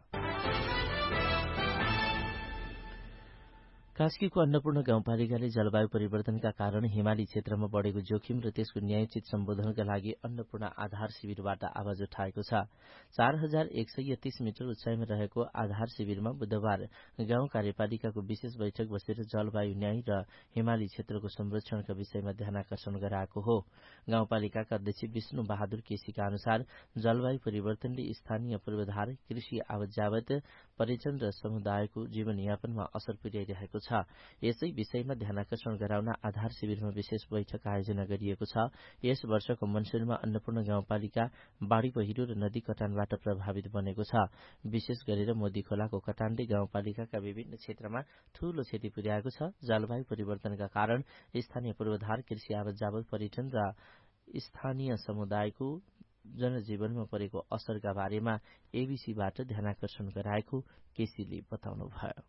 कास्कीको अन्नपूर्ण गाउँपालिकाले जलवायु परिवर्तनका कारण हिमाली क्षेत्रमा बढेको जोखिम र त्यसको न्यायोचित सम्बोधनका लागि अन्नपूर्ण आधार शिविरबाट आवाज उठाएको छ। 4130 मिटर उचाइमा रहेको आधार शिविरमा बुधबार गाउँ कार्यपालिकाको विशेष बैठक बसेर जलवायु न्याय र हिमाली क्षेत्रको संरक्षणका विषयमा ध्यानाकर्षण गराएको हो। गाउँपालिकाका अध्यक्ष विष्णु बहादुर केसीका अनुसार जलवायु परिवर्तनले स्थानीय पूर्वाधार, कृषि आवत-जावत, पर्यटन र समुदायको जीवनयापनमा असर पुर्याइरहेको छ। यसै विषयमा ध्यानाकर्षण गराउन आधार शिविरमा विशेष बैठक आयोजना गरिएको छ। यस वर्षको मनसूनमा अन्नपूर्ण गाउँपालिका बाढ़ी पहिरो र नदी कटानबाट प्रभावित बनेको छ। विशेष गरेर मोदी खोलाको कटानले गाउँपालिकाका विभिन्न क्षेत्रमा ठूलो क्षति पुर्याएको छ। जलवायु परिवर्तनका कारण स्थानीय पूर्वाधार, कृषि आवत-जावत, पर्यटन र स्थानीय समुदायको जनजीवनमा परेको असरका बारेमा एबीसीबाट ध्यानाकर्षण गराएको केसीले बताउनुभयो।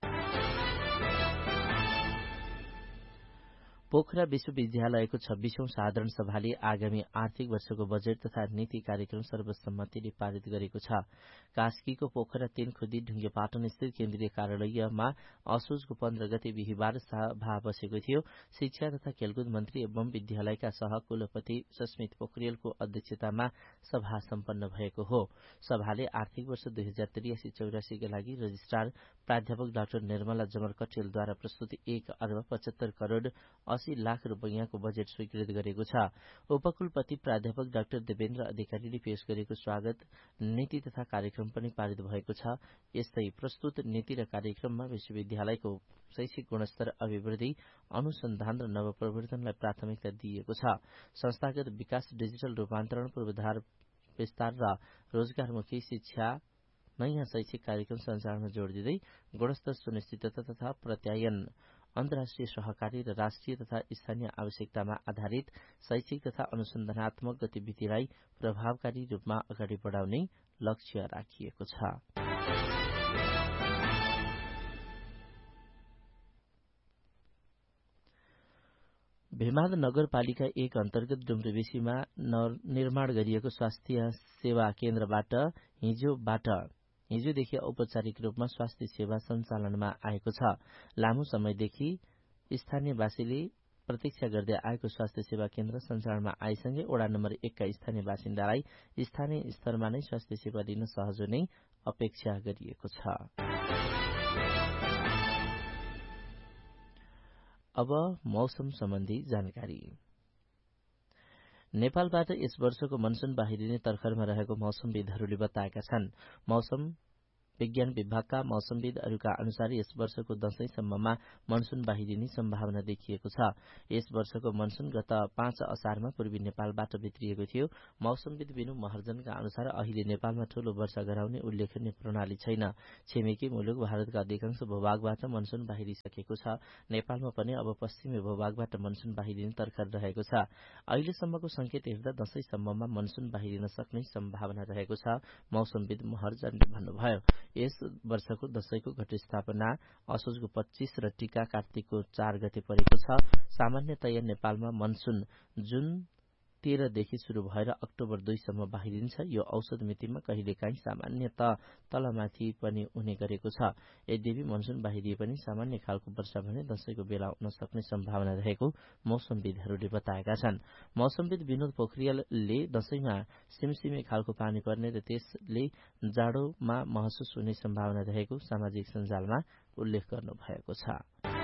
पोखरा विश्वविद्यालयको 26औं साधारण सभाले आगामी आर्थिक वर्षको बजेट तथा नीति कार्यक्रम सर्वसम्मतिले पारित गरेको छ। कास्कीको पोखरा 3 खुदी ढुङ्गेपाटन स्थित केन्द्रीय कार्यालयमा असोजको 15 गते बिहीबार सभा बसेको थियो। शिक्षा तथा खेलकुद मन्त्री एवं विद्यालयका सहकुलपति सस्मित पोखरेलको अध्यक्षतामा सभा सम्पन्न भएको हो। सभाले आर्थिक वर्ष 2083-84 का लागि रजिस्ट्रार प्राध्यापक डाक्टर निर्मला जमर कटेलद्वारा प्रस्तुत 1,75,80 लाख रुपैयाँको बजेट स्वीकृत गरेको छ। उपकुलपति प्राध्यापक डाक्टर देवेन्द्र अधिकारीले पेश गरेको स्वागत नीति तथा कार्यक्रम पनि पारित भएको छ। यस्तै प्रस्तुत नीति र कार्यक्रममा विश्वविद्यालयको शैक्षिक गुणस्तर, अभिवृद्धि, अनुसन्धान र नवप्रवर्तनलाई प्राथमिकता दिइएको छ। संस्थागत विकास, डिजिटल रूपान्तरण, पूर्वाधार विस्तार र रोजगारमुखी शिक्षा, नयाँ शैक्षिक कार्यक्रम सञ्चालनमा जोड़ दिँदै गुणस्तर सुनिश्चितता तथा प्रत्यायन, अन्तर्राष्ट्रिय सहकारी र राष्ट्रिय तथा स्थानीय आवश्यकतामा आधारित शैक्षिक तथा अनुसन्धानात्मक गतिविधिलाई प्रभावकारी रूपमा अगाडि बढाउने लक्ष्य राखिएको छ। भेमाद नगरपालिका 1 अन्तर्गत डुम्रेबेसीमा निर्माण गरिएको स्वास्थ्य सेवा केन्द्रबाट हिजोदेखि औपचारिक रूपमा स्वास्थ्य सेवा सञ्चालनमा आएको छ। लामो समयदेखि स्थानीयवासीले प्रतीक्षा गर्दै आएको स्वास्थ्य सेवा केन्द्र सञ्चालनमा आएसँगै वडा नम्बर 1 का स्थानीय बासिन्दालाई स्थानीय स्तरमा नै स्वास्थ्य सेवा लिन सहज हुने अपेक्षा गरिएको छ। अब मौसम सम्बन्धी जानकारी। नेपालबाट यस वर्षको मनसून बाहिरिने तर्खरमा रहेको मौसमविदहरूले बताएका छन्। मौसम विज्ञान विभागका मौसमविदहरूका अनुसार यस वर्षको दशैंसम्ममा मनसून बाहिरिने सम्भावना देखिएको छ। यस वर्षको मनसून गत 5 असारमा पूर्वी नेपालबाट भित्रिएको थियो। मौसमविद बिनु महर्जनका अनुसार अहिले नेपालमा ठूलो वर्षा गराउने उल्लेखनीय प्रणाली छैन। छिमेकी मुलुक भारतका अधिकांश भूभागबाट मनसून बाहिरिसकेको छ। नेपालमा पनि अब पश्चिमी भूभागबाट मनसून बाहिरिने तर्खर रहेको छ। अहिलेसम्मको संकेत हेर्दा दशैंसम्ममा मनसून बाहिरिन सक्ने सम्भावना रहेको छ, मौसमविद महर्जनले भन्नुभयो। यस वर्षको दशैंको घटस्थापना असोजको 25 र टीका कार्तिकको 4 गते परेको छ। सामान्यतया नेपालमा मनसून जुन 13 देखि सुरु भएर अक्टोबर 2 सम्म बाहिरिन्छ। यो औसत मितिमा कहिलेकाहीँ सामान्यत तलमाथि पनि हुने गरेको छ। यद्यपि मनसुन बाहिरिए पनि सामान्य खालको वर्षा भने दशैंको बेला हुन सक्ने सम्भावना रहेको मौसमविदहरूले बताएका छन्। मौसमविद विनोद पोखरियालले दशैंमा सिमसिमे खालको पानी पर्ने र त्यसले जाडोमा महसुस हुने सम्भावना रहेको सामाजिक सञ्जालमा उल्लेख गर्नु भएको छ।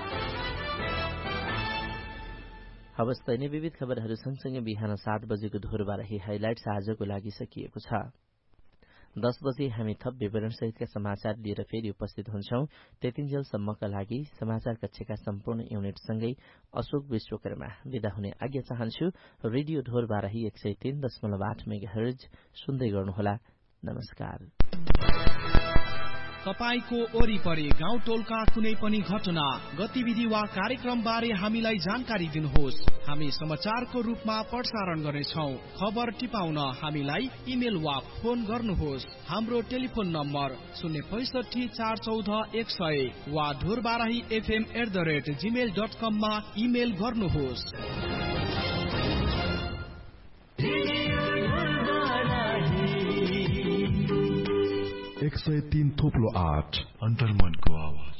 अवस्था नै विविध खबरहरू सँगसँगै बिहान 7 बजेको धोरबारही हाइलाइट्स आजको लागि सकिएको छ। 10 बजे हामी थप विवरण सहितका समाचार लिएर फेरि उपस्थित हुन्छौं। त्यतिन्जेलसम्मका लागि समाचार कक्षका सम्पूर्ण युनिटसँगै अशोक विश्वकर्मा विदा हुने आज्ञा चाहन्छु। रेडियो ढोरबाराही 103.8 मेगाहर्ज सुन्दै गर्नुहोला। नमस्कार। तपाईको वरिपरि गाउँ टोलका कुनै पनि घटना गतिविधि वा कार्यक्रम बारे हामीलाई जानकारी दिनुहोस्। हामी समाचारको रूपमा प्रसारण गर्नेछौं। खबर टिपाउन हामीलाई इमेल वा फोन गर्नुहोस्। हाम्रो टेलिफोन नम्बर 065 414 100 वा ढोरबाराही@gmail.com मा इमेल गर्नुहोस्। 103.8 अन्तर्मनको आवाज।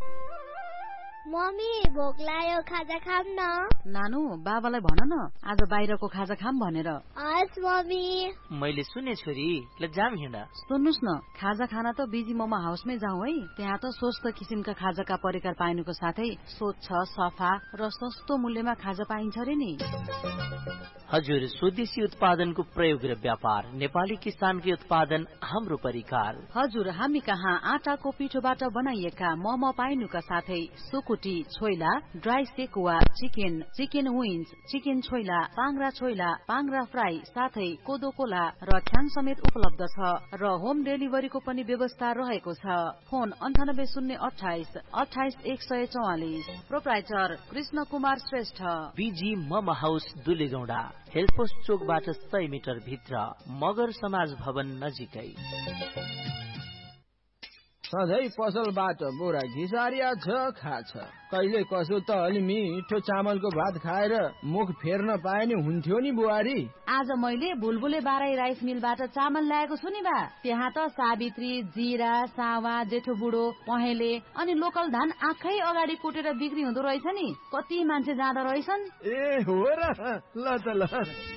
मम्मी भोक लाग्यो, खाजा खाम न। नानु बाबालाई भन न आज बाहिरको खाजा खाम भनेर। हस् मम्मी। मैले सुने छोरी, ल जाम हिँड। सुन्नुस् न, खाजा खाना त बिजी मोमो हाउसमै जाउँ है। त्यहाँ त स्वस्थ किसिमका खाजाका परिकार पाइनुको साथै स्वच्छ, सफा र सस्तो मूल्यमा खाजा पाइन्छ रे नि। हजुर, स्वदेशी उत्पादनको प्रयोग र व्यापार, नेपाली किसानकै उत्पादन, हाम्रो परिकार। हजुर, हामी कहाँ आटाको पिठोबाट बनाइएका मोमो पाइनुका साथै सुकुटी, choila, dry sekuwa, chicken wings, chicken choila, पाङ्रा choila, पाङ्रा fry साथै कोदो कोला र ख्याङ समेत उपलब्ध छ र होम डेलिभरीको पनि व्यवस्था रहेको छ। Phone 9808 28 144। Proprietor Krishna Kumar Shrestha. Busy momo house दुलेगौडा, हेल्पोस्ट चोकबाट 100 मिटर भित्र, मगर समाज भवन नजिकै। सधैँ पसलबाट बोरा घिसारिया छ खाछ। कहिले कसो त अलि मिठो चामलको भात खाएर मुख फेर्न पाए नि हुन्थ्यो नि बुहारी। आज मैले बुलबुले बाराई राइस मिलबाट चामल ल्याएको छु नि बा। त्यहाँ त सावित्री, जीरा, सावा, जेठो बुढो, पहेँले अनि लोकल धान आँखै अगाडि कुटेर बिक्री हुँदो रहेछ नि। कति मान्छे जाँदा रहेछन्। ए हो र, ल त ल।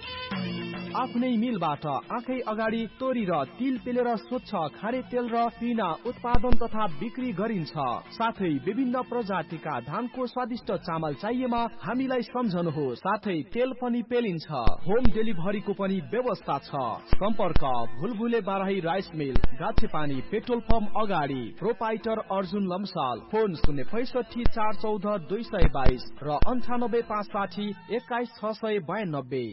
आफ्नै मिलबाट आँखै अगाडि तोरी र तिल पेलेर स्वच्छ खारे तेल र पिना उत्पादन तथा बिक्री गरिन्छ। साथै विभिन्न प्रजातिका धानको स्वादिष्ट चामल चाहिएमा हामीलाई सम्झनुहोस्। साथै तेल पनि पेलिन्छ। होम डेलिभरीको पनि व्यवस्था छ। सम्पर्क भुलभुले Barahi rice mill, गाछेपानी petrol pump अगाडि। प्रोपाइटर अर्जुन लम्साल। फोन 065 414 222 र 98 560 21 692।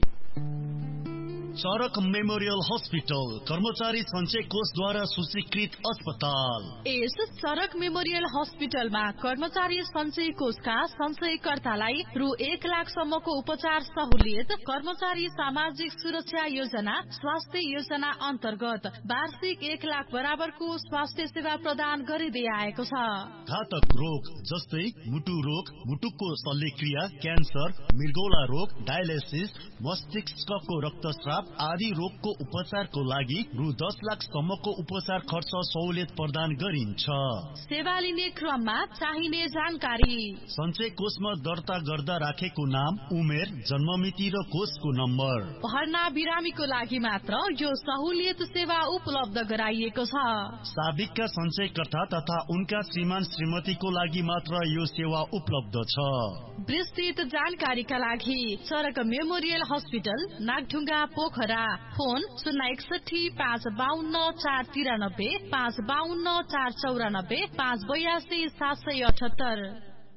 चरक मेमोरियल हस्पिटल, कर्मचारी सञ्चय कोषद्वारा सूचीकृत अस्पताल। यस चरक मेमोरियल हस्पिटलमा कर्मचारी सञ्चय कोषका सञ्चयकर्तालाई रु 1 लाख सम्मको उपचार सहुलियत, कर्मचारी सामाजिक सुरक्षा योजना, स्वास्थ्य योजना अन्तर्गत वार्षिक 1 लाख बराबरको स्वास्थ्य सेवा प्रदान गरिँदै आएको छ। घातक रोग जस्तै मुटु रोग, मुटुको शल्यक्रिया, क्यान्सर, मृगौला रोग, डायलिसिस, मस्तिष्कको रक्तस्राव आदि रोगको उपचारको लागि रु 10 लाख सम्मको उपचार खर्च सहुलियत प्रदान गरिन्छ। सेवा लिने क्रममा चाहिने जानकारी। सञ्चय कोषमा दर्ता गर्दा राखेको नाम, उमेर, जन्ममिति र कोषको नम्बर। भर्ना बिरामीको लागि मात्र यो सहुलियत सेवा उपलब्ध गराइएको छ। साबिकका सञ्चयकर्ता तथा उनका श्रीमान श्रीमतीको लागि मात्र यो सेवा उपलब्ध छ। विस्तृत जानकारीका लागि चरक memorial hospital, Nagdhunga, Pokhara. Phone 061 552 493 552 494 582 778।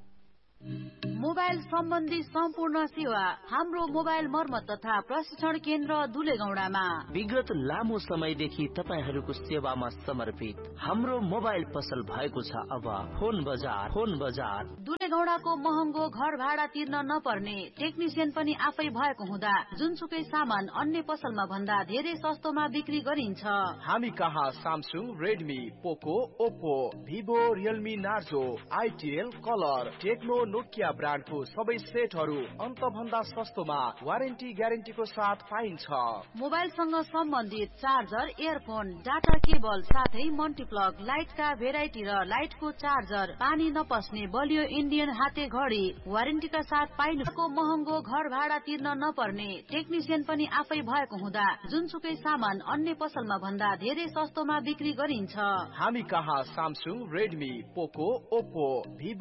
Mobile सम्बन्धी सम्पूर्ण सेवा हाम्रो मोबाइल मर्मत तथा प्रशिक्षण केन्द्र दुलेगौडामा। विगत लामो समयदेखि तपाईहरूको सेवामा समर्पित हाम्रो मोबाइल पसल भएको छ। अब फोन बजार दुलेगौडाको महँगो घर भाडा तिर्न नपर्ने, टेक्निसियन पनि आफै भएको हुँदा जुनसुकै सामान अन्य पसलमा भन्दा धेरै सस्तोमा बिक्री गरिन्छ। हामी कहाँ सामसुङ, रेडमी, पोको, Oppo, Vivo, Realme, Narzo, आइटिएल, colour, Tecno, Nokia ब्रान्डको सबै सेटहरू अन्त भन्दा सस्तोमा वारेन्टी ग्यारेन्टीको साथ पाइन्छ। मोबाइलसँग सम्बन्धित चार्जर, इयरफोन, डाटा केबल साथै मल्टिप्लग, लाइटका भेराइटी र लाइटको चार्जर, पानी नपस्ने बलियो इन्डियन हाते घडी वारेन्टीका साथ पाइनुको महँगो घर भाडा तिर्न नपर्ने टेक्निसियन पनि आफै भएको हुँदा जुनसुकै सामान अन्य पसलमा भन्दा धेरै सस्तोमा बिक्री गरिन्छ। हामी कहाँ सामसुङ, रेडमी, पोको, ओप्पो, भिभो